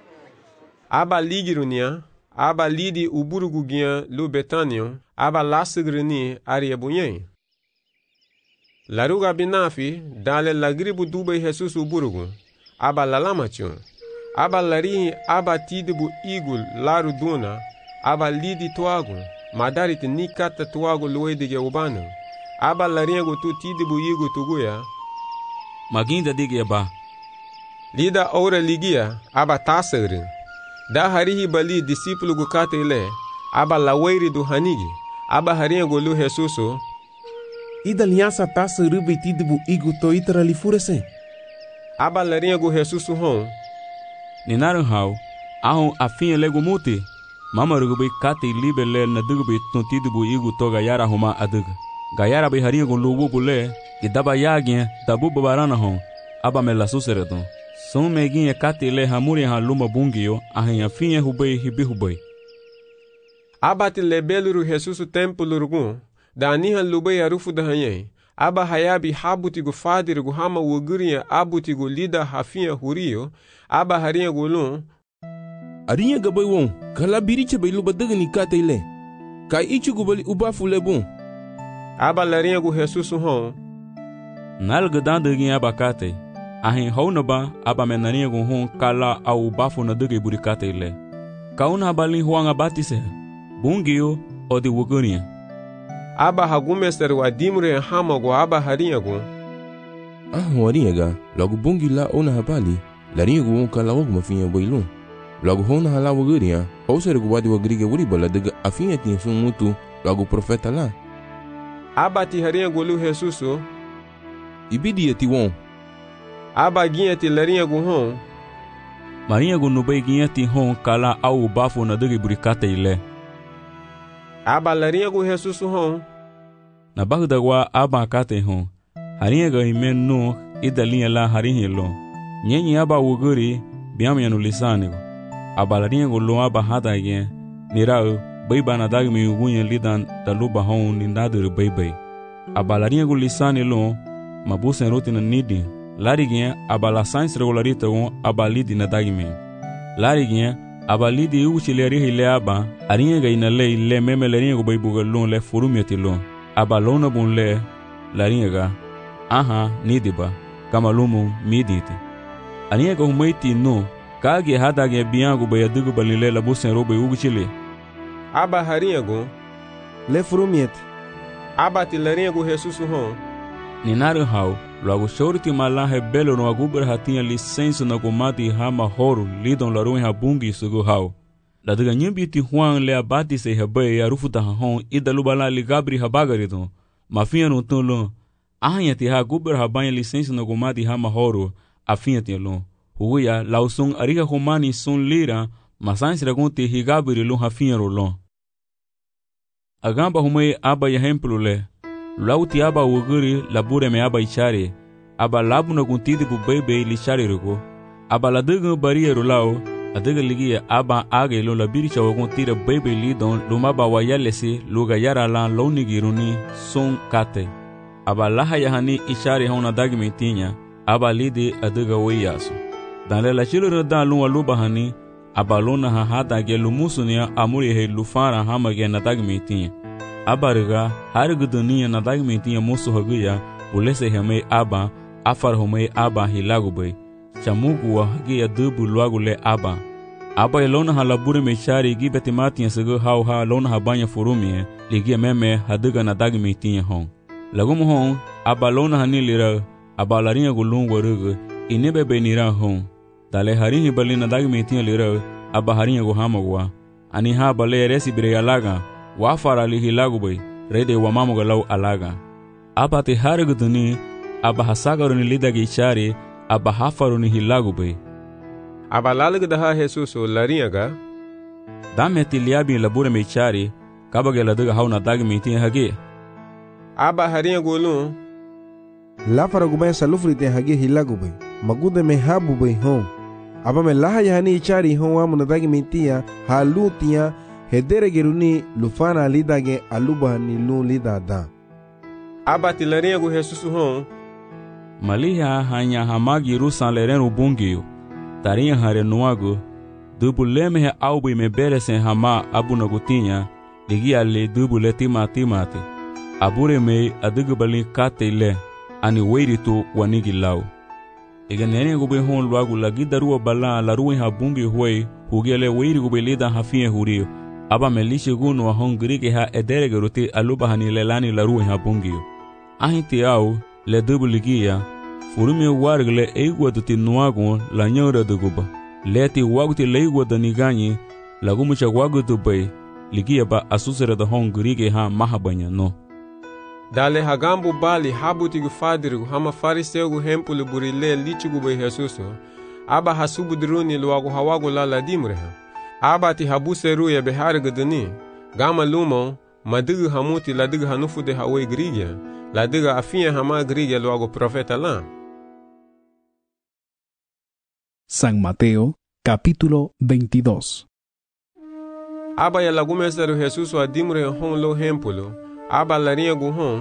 Aba ligirunia, aba lidi uburuguguinha lu Betanio, aba lasagrini ariabunyen. Laruga binafi dale lagribu dube Jesus uburugu. Aba lalamachun. Aba larihi aba tidibu igul laru duna. Aba lidi tuagu. Madarit nikata tuagu luedige ubanu. Aba lariengu tu tidibu igu tuguya. Maginda dige ba. Lida ora ligia aba taserin. Da harihi bali disipulu gukate ile. Aba laweiri du hanigi. Aba hariengu lu Jesusu. Ida liança taça rubi tidibu igu to itara li furese. Aba lariengu Jesusu hon. Ninaru hau. Ahon afinha lego muti. Mama rugubi kate libe le na dugubi ton tidibu igu to gayara huma adug. Gayara be hariengu lugu bule. Idaba yagin dabu babarana hon. Aba me la suseredon. Son meguinha kate le hamuri ha luma bungio. Ahin afinha hubei hibi hubei. Aba te lebeluru Jesusu tempo lurugun. Da anihan lubei arufu da hanyei. Aba hayabi habutigu fadirigu hama wugurinha abutigu lida hafinha hurio. Aba harinha gulun. Arinha gabai won. Kala biriche bai luba dagani kate ile. Kai ichi gubali ubafu lebon. Aba larinha gu Jesusu hon. Nalga dandagin aba kate. Ahin haunaba aba menarinha gu hon kala au ubafu na dagi buri kate ile. Kauna abalin huanga batise. Bungio o de wugurinha. Aba hagumesteru adimure hamago aba harinhago. Warinhaga, logo bungi la ona habali, larinhago on kala ogma finha boilun. Logo hona hala wugurinha, ouseru wadi wagriga wuribala daga afinha tinha sun mutu, logo profeta lá. Aba ti harinhago lu Jesusu. Ibidia ti won. Aba guinha ti larinhago hon. Marinhago no bei guinha ti hon kala au bafo na daga burikata ile. Aba larinhago Jesusu hon. Na bagdagwa aba kate hon. Harinhaga himen no idalinha la harinhelo. Nyenyi aba wuguri biamya no lisanigo. Aba larinhago lo aba hadagen. Nirao beiba na dagmi ugunha lidan daluba hon nindadur beibai. Aba larinhago lisani lo mabusen rotina nidi. Larigen aba la science regularita won aba lidi na dagmi. Larigen aba lidi uchileri hile aba arinhaga ina le meme larinhago beibuga lon le furumiati lon. Aba lona bun le larinhaga. Aha nidiba kama lumu miditi. Arinhaga humaiti no kage hadage biango bayadugo balile la busen robe uguchile. Aba harinhago le furumiati. Aba ti larinhago Jesusu hon. Ninaru hau logo shorti malahe belo no agubra hatinha licença na gomati hama horo lidon larun habungi sugu hau. La daga nyimbi Juan le abati se habai arufuta hon idalubala ligabri habagaridon. Mafinha no tunlo. Ahanha ti ha gubra habanha licença na gomati hama horo afinha ti lon. Huya lausun ariha humani sun lira masansi ragunti higabri lon hafinha rolon. Agamba humai aba yahemplo le. Lauti aba wuguri labure me aba ichare. Aba labu na guntidi bu bebe li chare rugo. Aba la dugu bariye rolao. Adiga ligia aba age lo la biricha waguntira bebe li don lumaba wayalesi luga yara lan lo nigiruni son kate. Aba laha yahani ichare hona dagmi tinya. Aba lidi adiga weyasu. Dan le la chilo dan luwa luba hani. Aba lona ha hata ge lumusunia amuri he lufara hama ge na dagmi tinya. Abariga harigu dunia na dagmi tinya musu haguya ulese hame aba afar home aba hilagubay chamugu wa hagiya dubu luagu le aba aba elona halabure me chari gi betimati sugu hau ha lona habanya furumi ligia meme haduga na dagmi tinya hon lagum hon aba lona hanilira aba larinha gulun warugu inebe benira hon dale harinhi balina dagmi tinya lira aba harinha go hamagwa ani ha bale resi bire alaga wafara li hilagubay rede wa mamuga law alaga aba te hariguduni aba hasagaruni lidagi chari aba hafaruni hilagubay aba lalagda ha Jesusu larinhaga dameti liabi labure me chari kabage ladaga hauna dagmi tin hage aba harinha golun lafara gubay salufri te hage hilagubay magude me habubay hon aba me laha yani chari hon amuna dagmi tia halutia hedere geruni lufana lidage aluba ni lu lidada. Aba ti larinhago Jesusu hon. Maliha hanya hamagi rusan lerenu bungio. Tarinha hare nuago. Dubuleme he aubi me beresen hama abunagutinha. Ligia le dubule timati. Abure me adugu balin kate le. ani weirito wanigi lau. Ega nene gube hon luagu lagi darua bala la ruin ha bungi huei hugele weiri gube lida hafie hurio. Aba melishe gunu wa hon grige ha ederege rote aluba hani lelani la ruin ha bungio. Ahiti au le dubu ligia furume wargle eigwa duti nuagu la nyora duguba. Leti waguti leigwa danigani lagumucha wagu dubai ligia ba asusere da hon grige ha mahabanya no. Dale hagambu bali habutigu fadirigu hama fariseugu hempulu burile lichugu bai Jesuso. Aba hasubu diruni luagu hawagu lala dimreha. Aba ti habuseru ya beharigu duni. Gama lumo madigu hamuti ladigu hanufude hawe grigya. Ladigu afia hama grigya luagu profeta la. San Mateo, capítulo 22. Aba ya lagumeseru Jesuso adimre hon lo hempulu. Aba laria guhon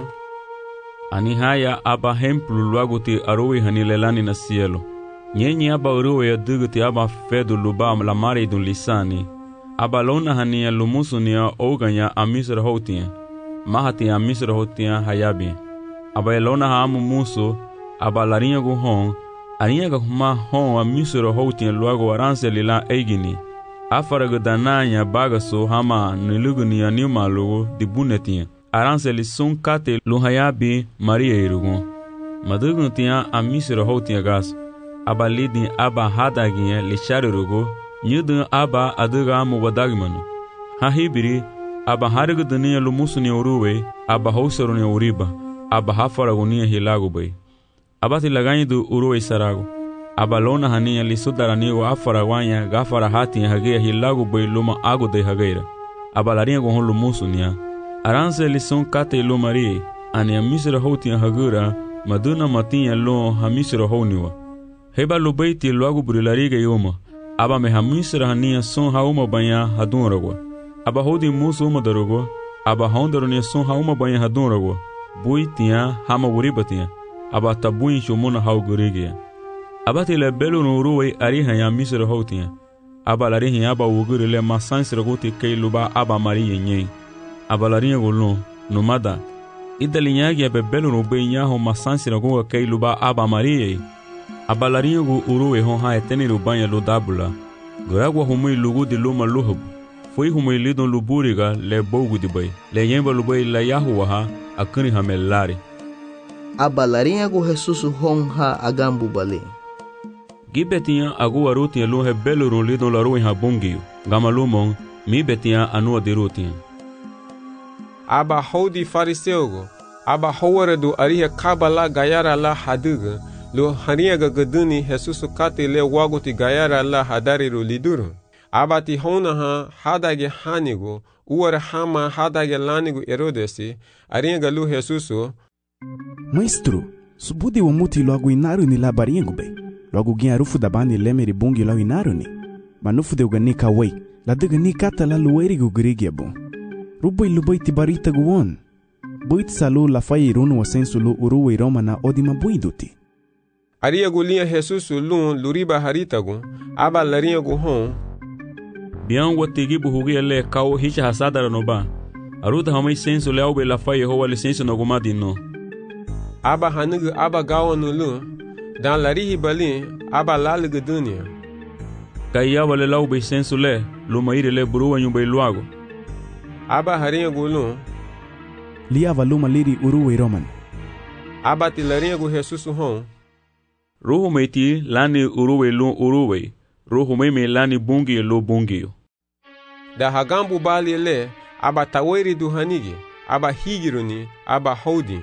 ani haya aba hemplu luaguti arowi hanilelani na cielo. Nyenye aba uruwe ya duguti aba fedu luba la mari dun lisani. Aba lona hania lumusunia oganya amisra hotia. Mahati amisra hotia hayabi. Aba lona haamu muso aba laria guhon ania gahuma hon amisra hotia luagu aranse lila eigini. Afaragu dananya bagaso hama niluguni anima lugu dibunetia. Aranse li sun kate luhayabi Maria irugun. Madugun tia amisira hotia gas. Aba lidin aba hadagiye li sharirugu. Nyudun aba aduga mubadagmanu. Hahibiri aba harigu dunia lumusuni uruwe. Aba housaruni uriba. Aba hafaragunia hilagubay. Aba tilaganyidu uruwe saragu. Aba lona hania li sudaranigo afaragwanya gafara hatia hagia hilagubay luma aguday hageira. Aba laringa guhon lumusunia. Aranse lison kate lo Marie, ani amisra hotia hagura, maduna matinha lo hamisra honiwa. Heba lo beiti lo agu brilariga yoma, aba me hamisra hania son hauma banya hadunragwa. Aba hodi musu uma darugwa, aba hondaronia son hauma banya hadunragwa. Bui tia hama wuribatia, aba tabuin shumuna haugurigia. Aba tile belu nuruwe ariha ya misra hotia. Aba larihi aba wugurile masansra goti kei luba aba Marie nyei. Abalarinha golon nomada idalinyagi abebelo no benyaho masansira go kei luba aba Maria. Abalarinha go uruwe hon ha eteni rubanya lo dabula. Goragwa humui lugu de loma lohub. Foi humui lidon luburiga le bogu de bay. Le yemba lubai la yahuwa ha akuni hamelari. Abalarinha go Jesus hon ha agambu bale. Gibetia agu arutia lo hebelo ro lidon la ruin ha bongio. Gamalumon mi betia anua de rutia. Aba hodi fariseugo, aba howare do ariha kabala gayara la haduga, lo haniaga gaduni Jesusu kate le wagoti gayara la hadariru liduru. Aba ti hona ha hadage hanigo, uwara hama hadage lanigo erodesi, ariaga lu Jesusu. Maestro, subudi wa muti logo inaru ni labaringo be. Logo gin arufu da bani lemeri bungi lo inaru ni. Manufu de uganika wei, la duga ni kata la luerigo grigia bon. Rubai lubai tibarita guon. Buit salu la fai irunu wa sensu lu uruwe Roma na odima buiduti. Aria gulia Jesusu lun luriba haritagu, aba laria guhon. Bian watigi buhugia le kao hicha hasadara no ba. Aruta hamai sensu le aube la fai hoa le sensu no gumadi no. Aba hanugu aba gawanu lu, dan larihi balin, aba lalugu dunia. Kaya wale laube sensu le, lumaire le buruwa nyumbai luago. Aba harinha gulun liava luma liri uruwe Roman. Aba tilarinha gu Jesusu hon. Ruhu meiti lani uruwe lun uruwe. Ruhu meme lani bungi lo bungi. Da hagambu bali le aba taweri du hanigi, aba higiruni, aba hodi.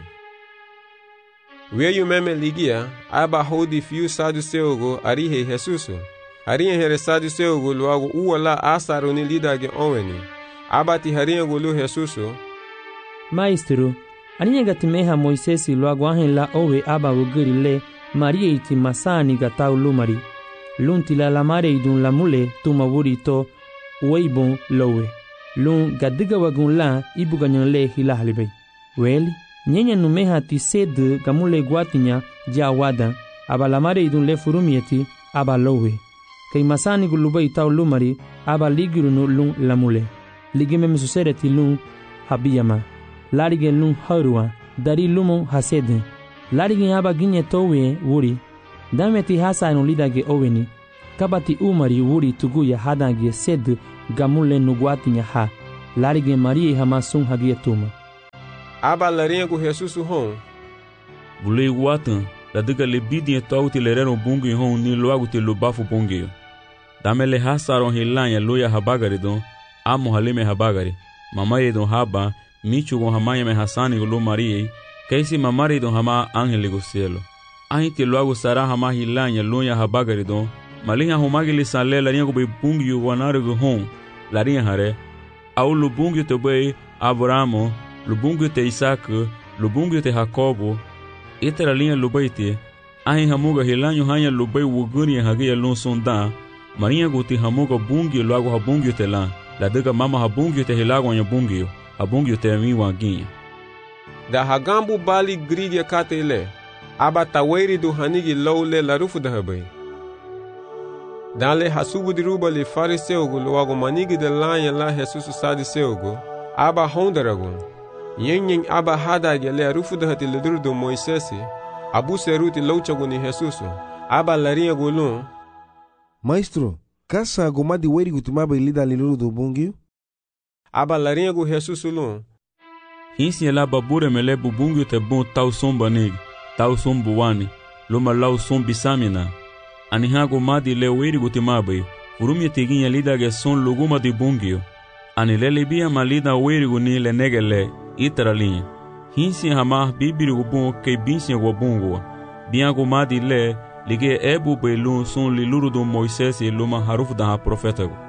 Weyu meme ligia, aba hodi fiu saduseugo arihe Jesusu. Arihe here saduseugo luago uwala asaruni lidage onweni. Abati harinha gulu Jesusu. Maestro, aninya gatimeha Moisesi luago ahen la owe aba wugiri le Maria iti masani gatau lumari. Lunti la lamare idun la mule tuma wuri to weibon lowe. Lun gadiga wagun la ibuganyan le hilahalibay. Weli, nyenya numeha ti sed gamule guatinya ja wadan aba lamare idun le furumieti aba lowe. Kay masani gulubay tau lumari aba ligirunu lun lamule. Ligime mesusere ti lun habiyama. Larige lun harua dari lumon hasede. Larigin aba ginye towe wuri. Dameti hasa enolida ge owini. Kabati umari wuri tuguya hadan ge sed gamule nugwati nyaha. Larigin Maria hamasun hagie tuma. Aba larinha gu Jesus hon. Bulei watan, da diga le bidin tauti lerero bungi hon ni loagu te lubafu bungi. Damele hasaron hilanya loya habagari don, amo halime habagari. Mamaye don haba, michu gon hamaya me hasani gulu Maria, kaisi mamari don hama angeli go cielo. Ahiti loagu sara hama hilanya loya habagari don, malinha homagili sale larinha gu be bungi wanare gu hon, larinha hare, au lubungi te be Abramo, lubungi te Isaac, lubungi te Jacobo, itera linha lubaite, ahi hamuga hilanyo hanya lubai wuguni hagia lon sonda, marinha guti hamuga bungi loagu habungi te la, la diga mama habungi te hilago anya bungi, habungi te mi wanginha. Da hagambu bali grige katele, aba taweri do hanigi lawle la rufu da habai. Dale hasubu di ruba li fariseugo loago manigi de lanya la Jesus sadiseugo, aba hondarago. Yen aba hadage le rufu da hati le do Moisesi, abu seruti lauchago ni Jesus, aba larinha golon. Maestro, kasa gomadi weri gutumaba ilida liluru do bungi? Aba larinha go Jesus lon. Hinsi la babure mele bubungi te bon tau somba negi, tau sombu wani, loma lau sombi samina. Anihago madi le weri gutimabai, urumi teginha lida ge son luguma di bungio. Ani lele bia malida weri guni le negele, itara linha. Hinsi hama bibiri gubun ke binsi gubungua. Biango madi le, lige ebu belun son liluru do Moisés e luma harufu da profeta go.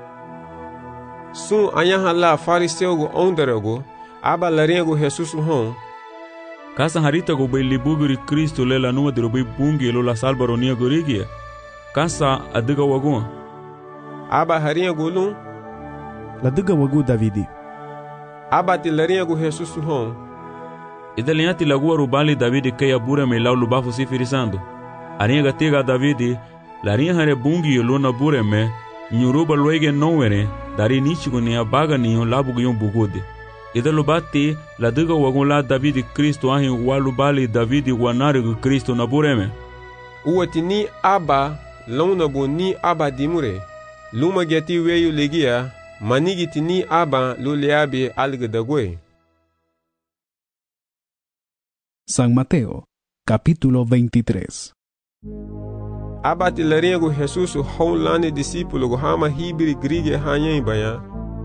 Sun anyaha la fariseu go ondarago, aba larinha go Jesus hon. Kasa harita go be libuguri Cristo le la numa de robe bungi lo la salbaronia gorigia. Kasa adiga wagun. Aba harinha go lun. La diga wagu Davidi. Aba ti larinha go Jesus hon. Idalianti lagua rubali Davidi que abura me lau lubafu sifirisando. Arinha gatiga Davidi, larinha hare bungi lo na bure me, nyuruba loege nowere, dari nichigo ni abaga ni labu gyon bugode. Idalubati la diga wagun la Davidi Cristo ahin walubali Davidi wanare gu Cristo na bure me. Uwati ni aba lona bo ni aba dimure. Luma geti weyu legia, manigiti ni aba lo leabe algedagwe. San Mateo, capítulo 23. Aba ti larinha go Jesus honlane discípulo go hama hibiri grige hanyen baya.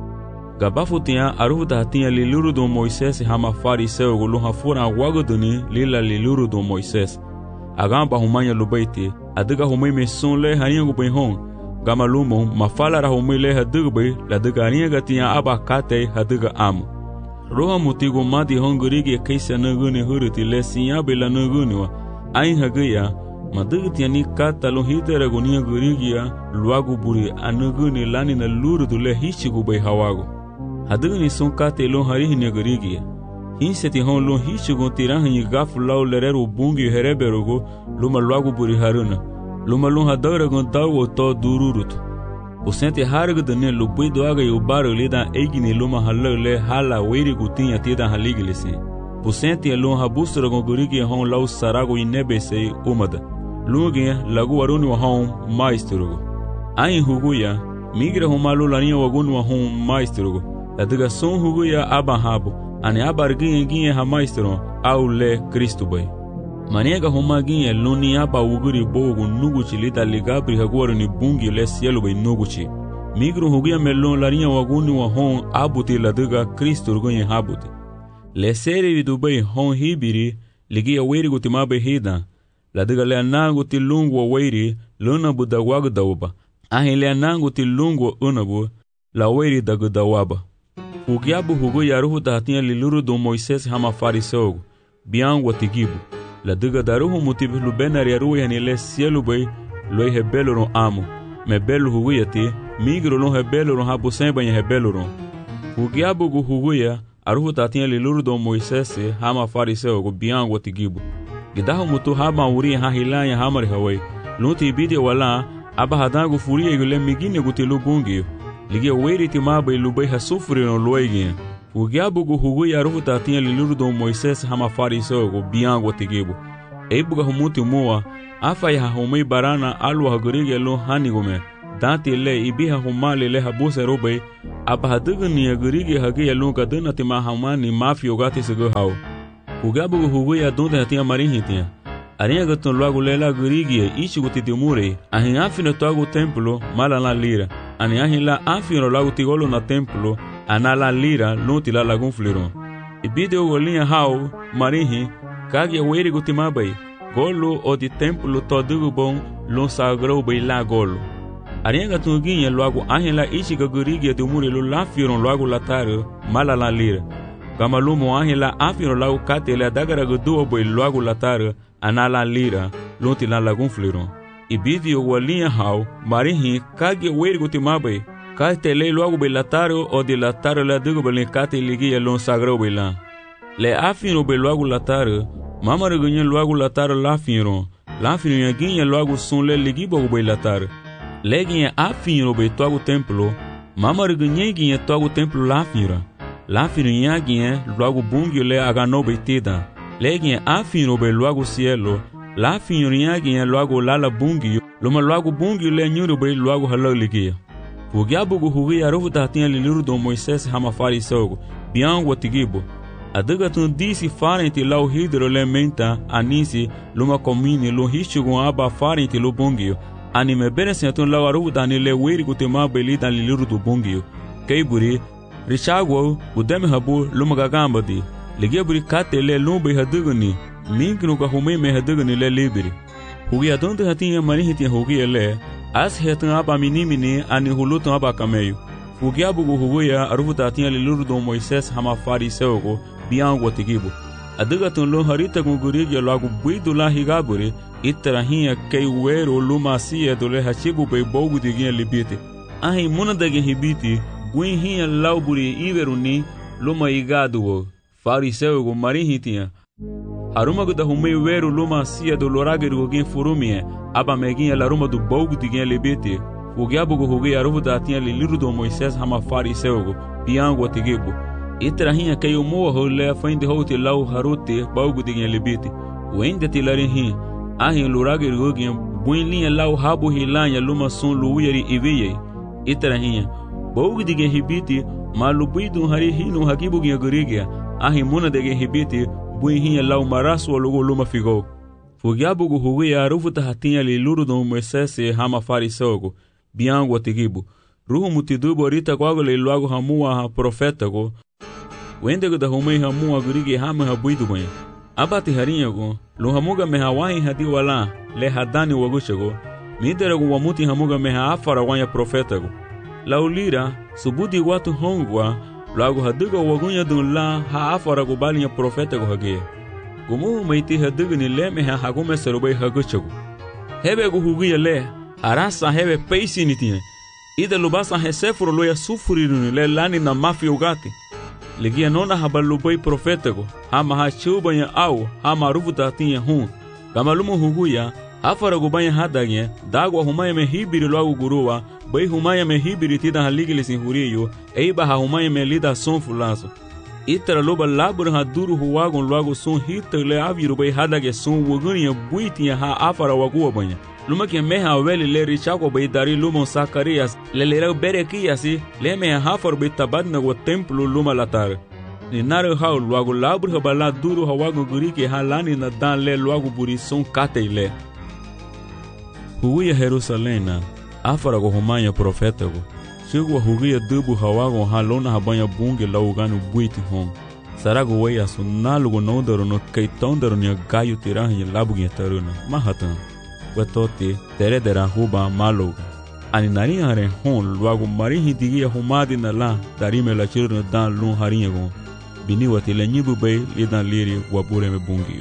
Gabafu tinha aruda tinha liluru do Moisés hama fariseu go luha fura wagoduni lila liluru do Moisés. Agamba humanya lubaiti, adiga humai meson le harinha go benhon. Gama lumo mafala ra humai le hadigbe la diga harinha gatinha aba kate hadiga amo. Roha mutigo madi hongurigi kaisa naguni huruti le sinya bela naguni wa ain hagaya madigi ni kata lo hidera gonia gurigia luagu buri anaguni lani na lurudu le hichigu bai hawago hadigi son kate lo harihi ne gurigia hinseti hon lo hichigu tirahi gafu lau lereru bungi hereberogo luma luagu buri haruna luma lo hadara gon dawo to dururutu o sente harga dane lubui doaga e o baro lida eigni luma halale hala weri gutinha tida haliglese o sente lo habusra gogurigi hon lau sarago inebese umada luge lagu waruni wa hon maestro ai huguya migra homalu lania wagunu wa hon maestro adiga son huguya abahabo ane abarginha ginha ha maestro au le Cristo bai Maniega homaginha luni aba uguri bogo nuguchi lida ligabri hagwaro ni bungi le cielo bai nuguchi. Migro hugia melon larinha waguni wa hon abuti la diga Cristo rugonye habuti. Le seri vidubai hon hibiri ligia weri gutimabe hida. La diga le anangu ti lungu wa weri luna budawagu dawaba. Ahi le anangu ti lungu wa unabu la weri dagu dawaba. Hugiabu huguya ruhu tahatinha liluru do Moisés hama fariseugo. Biangu wa tigibu. La diga daruhu motivo lubenar yaru yani le cielo bai loi rebelo ron amo me belo huguyati migro non rebelo ron habu semba em rebelo ron hugiabu gu huguya aruhu tatinha liluru do Moisés hama fariseu go biango tigibu gidahu mutu hama uri ha hilanya hamar hawai lunti bidi wala aba hadango furia gule migine gutilu bungi ligia weri timabai lubai hasufri no loigi Ugiabu gu huguya aruhu tatinha liluru do Moisés hama fariseu go biango tigibu buga humuti moa afa ya humei barana alu hagurige lo hanigume dante le ibiha humale le habuse robe aba hadugni agurige hage lo gaduna tima hamani mafio gati sego hau ugabu hugo ya donde hatia marihitia arinha gatun logo lela gurige ichi guti dimure ahin afino togo templo mala la lira ani ahin la afino logo tigolo na templo anala lira luti la lagun fliron ibide golinha hau marihi kage weri guti mabai golo o di templo todo bom lo sagrou bei la golo arinha gatun guinha logo ahin la ichi gurige dimure lo la firon logo lataro mala la lira Gamalumo ahila afino lau kate le dagara guduo boi logo latara anala lira lonti la lagun fliron. Ibidi o walinha hau marihi kage weri gutimabai kate le logo boi lataro o de lataro le dugo boi kate ligia lon sagrau boi lan. Le afino boi logo lataro mamara gunye logo lataro la fino yaginha logo sun le ligibo boi lataro. Le ginha afino boi togo templo mamara gunye ginha togo templo la fira. La firinha guinha logo bungio le agano betida. Le guinha afino be logo cielo. La firinha guinha logo lala bungio. Loma logo bungio le nyuro be logo halaligia. Fugiabu guhuri arufu tatinha liliru do Moisés hamafari sogo. Biango tigibo. Adaga tun disi farente lau hidro le menta anisi loma comini lo hichugo aba farente lo bungio. Anime benesen tun lau arufu tani le weri gutema belita liliru do bungio. Keiburi Richagwo udeme habu lumagagambadi ligebri kate le lumbe hadugani minknu ka hume me hadugani le libri hugi adonde hatinha marihi hugi le as hetan aba minimini ani hulutan aba kameyo hugi abugo hugoya aruta tinha le lurdo Moisés hamafari seugo biango tigibo adugatun lo harita gugurige logo buido la higaburi itrahinha keiwero lumacia do le hachibu be bogu diginha libite ahi munadage hibiti Guinhinha lauburi iveruni luma igado fariseu go marihitinha Aruma da humei weru luma sia do lorageru gen furumie aba meginha laruma do bolgo digen lebete Fugiabu go hugi aruvu da tinha liru do Moisés hama fariseu go biango tigebo Itrahinha kayo moa ho le fainde hote lau harote bolgo digen lebete Wende tilarinhin ahin lorageru gen buinlinha lau habu hilanha luma son luuyeri iveye Itrahinha Bogu digen hibiti malubidu hari hinu hakibu gen gurigia ahi muna degen hibiti buinhinha lau marasu logo luma figo Fugiabu go hugi arufu tahatinha liluru do Moisés hama farisogo biango tigibu ruhu mutidubo rita kwago le logo hamua ha profeta go wende da humei hamua gurigi hama habuidu banha abati harinha go lo hamuga me hawahi hadi wala le hadani waguchego midere go wamuti hamuga me afara wanya profeta go Laulira, subudi watu hongwa, logo haduga wagunya dun la haafara go balinha profeta go hage. Gumu meiti haduga ni leme ha hagume serobai haguchago. Hebe go hugia le, arasa hebe peisi nitinha. Ida lubasa hesefuro loya sufuriru le lani na mafi ugati. Ligia nona habalubai profeta go, hama ha chubanya au, hama rufuta tinha hun. Gamalumu huguya, afara go banha hadagnya, dagwa humaya me hibiri logo gurua, Bai humaya me hibiri tida haligili sin huriyo, eiba ha humaya me lida son fulaso. Itra loba labur ha duru huwagon logo son hita le aviru bai hadage son wuguniya buitinha ha afara wagua banha. Luma ke meha weli le richako bai dari lumon Sakarias, le lera berekiasi, le meha hafar bai tabadna go templo luma latar. Ni naru hau logo labur ha bala duru hawagon gurike ha lani na dan le logo buri son kate le. Huia Jerusalena. Afara go humanya profeta go Sigo hugia dubu hawago halona habanya bunge laugano buiti hon Sarago weya sunalu go nondaro no kaitondaro nya gayu tirahi labugia taruna Mahatan Wetoti teredera huba maloga Ani nari hare hon luago marihi digia humadi na la Darime la chirno dan lun harinha go Bini wati le nyibu bay lidan liri wabure me bungio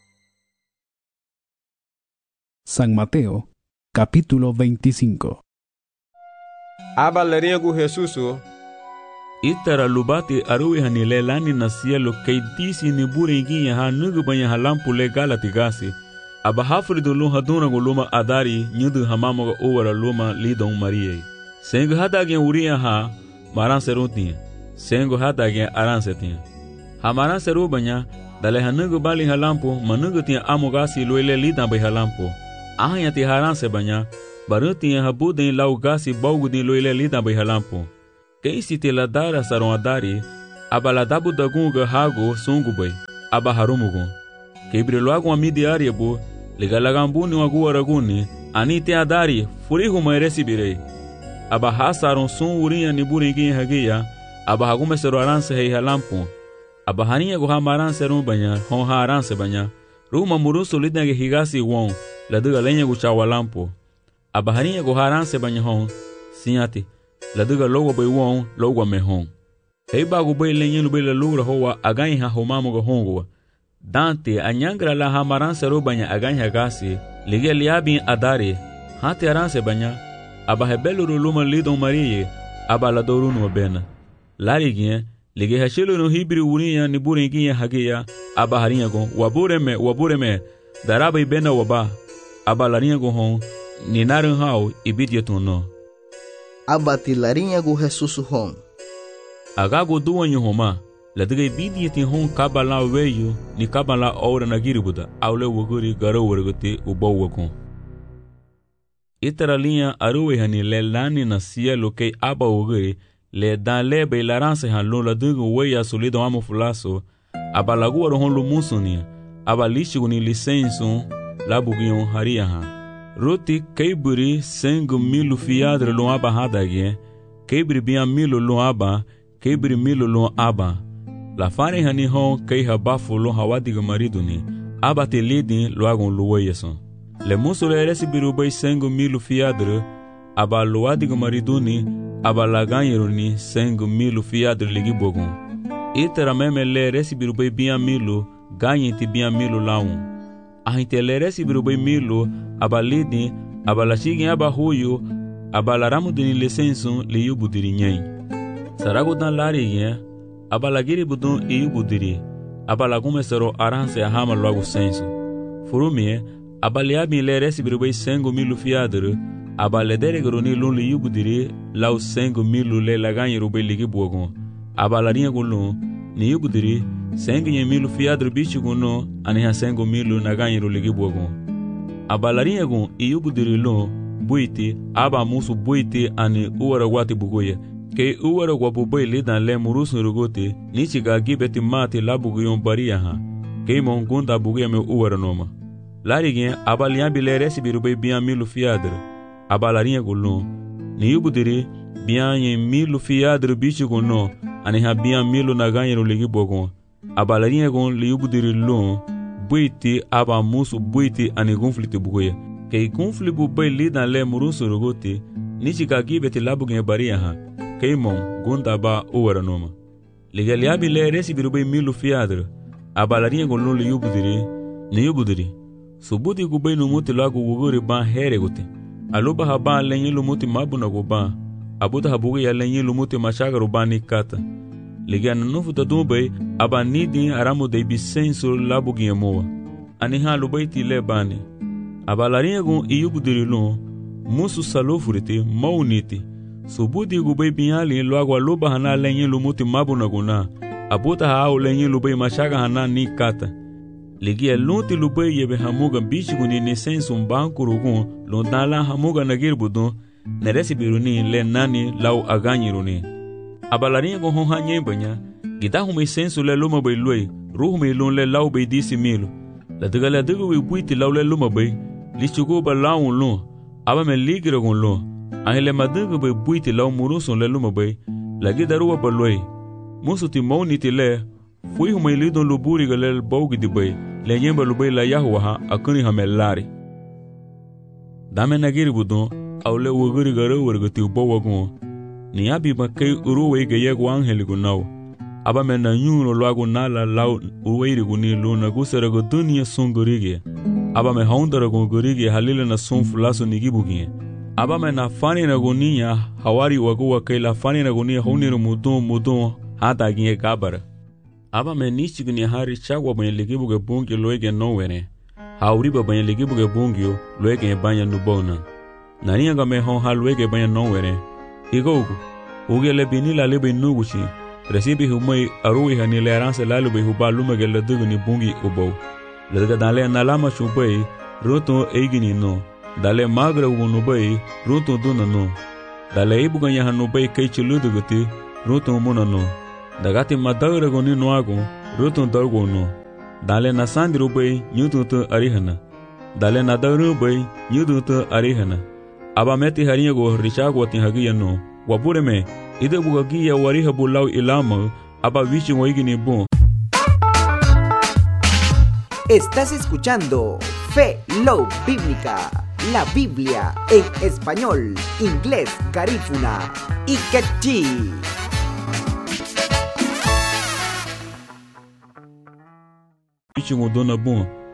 San Mateo Capítulo 25 Aba larinha gu Jesusu Itara lubati arui hanile lani na cielo kei disi ni burenguinha ha nugu banha halampu le galati gasi Aba hafri do luma haduna go luma adari nyudu hamamo go owara luma lidon Maria Sengo hadagen uria ha maran serutinha Sengo hadagen aran setinha Ha maran seru banha Dale hanugu bali halampo manugu tia amogasi loile lidan bai halampo. Ahanya ti haranse banya baruti habudin lau gasi baugudin loile lidan bai halampo. Keisi ti ladara saron adari abala dabu dagunga hago sungu bai aba harumugu. Keibri loagu amidi ariabu ligalagambuni wagu araguni ani te adari furihu mairesi birei. Aba hasaron sun urinha niburingi hagia aba hagume sero aranse hei halampo. Aba hania guha maranse rumbanya hon ha aranse banya ruma murusu lidnage higasi won laduga lenye guchawa lampo. Aba hania guha aranse banya hon sinyati laduga logo bai won logo me hon. Hei bagu bai lenye lubai la lugra hoa aganyi ha homamu ga hongwa. Dante anyangra la ha maranse rubanya aganyi hagasi lige liabin adari hati aranse banya aba hebeluru luma lidon mariye aba la dorunu bena. Larigien lige hashilo no hibri uriya ni buringiya hagiya aba haringa go wabureme daraba ibena waba aba laringa go hon ni narun hao ibidya tuno aba ti laringa go Jesus hon agago duwanyo homa ladiga ibidya ti hon kabala weyu ni kabala ora nagiribuda awle woguri garo wargote ubawagon itara linha aruwe hani lelani na cielo que aba woguri le dan lebe ilaranse han lo ladugo weya solido amo fulaso aba laguaro hon lo musuni aba lishiguni licenso labugion haria han roti keiburi sengu milu fiadre lo aba hadage keibri bia milu lo aba keibri milu lo aba la fare hani hon kei habafu lo hawadigo mariduni aba te lidin lo agon lo weyason le muso le resibiru bay sengu milu fiadre aba lo adigo mariduni aba la ganyeruni sengu milu fiadre ligi bogon itera meme le resibiru bay bia milu ganyeti bia milu laun ahinte le resibiru bay milu aba lidin aba la shigi aba huyo aba la ramudini licenso li yubudiri nyen sarago dan lari yen aba la giri budun yubudiri aba la gumesero aranse ahama logo senso furumie aba liabi le resibiru bay sengu milu fiadre aba le deregroni lun li yubudiri lau sengu milu le la ganyeru bay ligi bogon aba la ringa gulun ni yubudiri sengu nye milu fiadre bichu guno ani ha sengu milu na ganyeru ligi bogon aba la ringa gun yubudiri lun buiti aba musu buiti ani uwara wati bugoye ke uwara wabu bay lidan le murusu rugote nichiga gibeti mati labugiyon bariya ha ke mon gunda bugoye me uwara noma larigien aba liambi le resibiru bay bian milu fiadre aba la ringa gulun ni yubudiri bian ye milu fiadre bichu guno ani ha bian milu na ganyeru ligi bogon aba la ringa gun li yubudiri lun buiti aba musu buiti ani gunfliti bugoye kei gunfli bu bay lidan le murusu rugote nichiga gibeti labugiyon bariya ha keimon gunda ba uwara noma ligaliabi le resibiru bay milu fiadre aba la ringa gulun li yubudiri subudi gubay numuti lagu wuguri ban here guti aluba haban lenyi lumuti mabuna guban abuta habugi ya lenyi lumuti mashagaru bani kata ligana nufu tadubay aba nidi aramu de bisenso labugi yemoa ani ha lubay ti le bani aba la ringa gun iyubudiri lun musu salofuriti mauniti subudi gubay binyali lagu aluba hana lenyi lumuti mabuna guna abuta hao lenyi lubay mashaga hana ni kata ligia lunti lubay yebe hamuga bichiguni ni sensum bankurugun londala hamuga nagirbudun neresibiruni le nani lau aganyiruni abalarinha go honha nyembanya gitahume sensu le luma bay luy ruhume lun le lau bay disi milu la degala degu we buiti lau le luma bay lichugo ba lau lun aba me ligira gon lun ahile madugo bay buiti lau murusun le luma bay la gidaruwa ba luy musuti mauniti le fui hume lidon luburi galel baugi di bay le nyemba lubay la yahuwa akuni hamelari dame nagiri budon awle woguri garo wargati ubawagon ni abi bakay uruwe ge yego angeli gunaw aba mena nyuno lwago nala law uweiri guni luna gusere go dunia songorige aba me hondara go gorige halile na sonfulaso nigibugie aba mena fani na gonia hawari wago wakela fani na gonia honiro mudon hata gie kabara aba me nichigni hari chagwa banye ligibuge bungi loege nowere hauriba banye ligibuge bungi loege banya nubona nanianga me hon halwege banya nowere igogo ugele binila lebe nuguchi recibi humai arui hani le ranse lalu be huba lumage le dugu ni bungi ubo. Le daga dale nalama chubai roto eigini no. Dale magra wunu bai roto duna no. Dale ibugan ya hanu bai kai chiludu guti roto muna no. Dagati madagra goni no ago roto dargo no. Dale na sandiro bai nyutu tu arihana. Dale na daru bai nyutu tu arihana. Aba meti harinha go richago tin hagia no. Wapure me ide bugagia wariha bulau ilama aba wichi waigini bon. Estás escuchando Fe Love Bíblica, la Biblia en español, inglés, garífuna y quechí. Wichi dona bon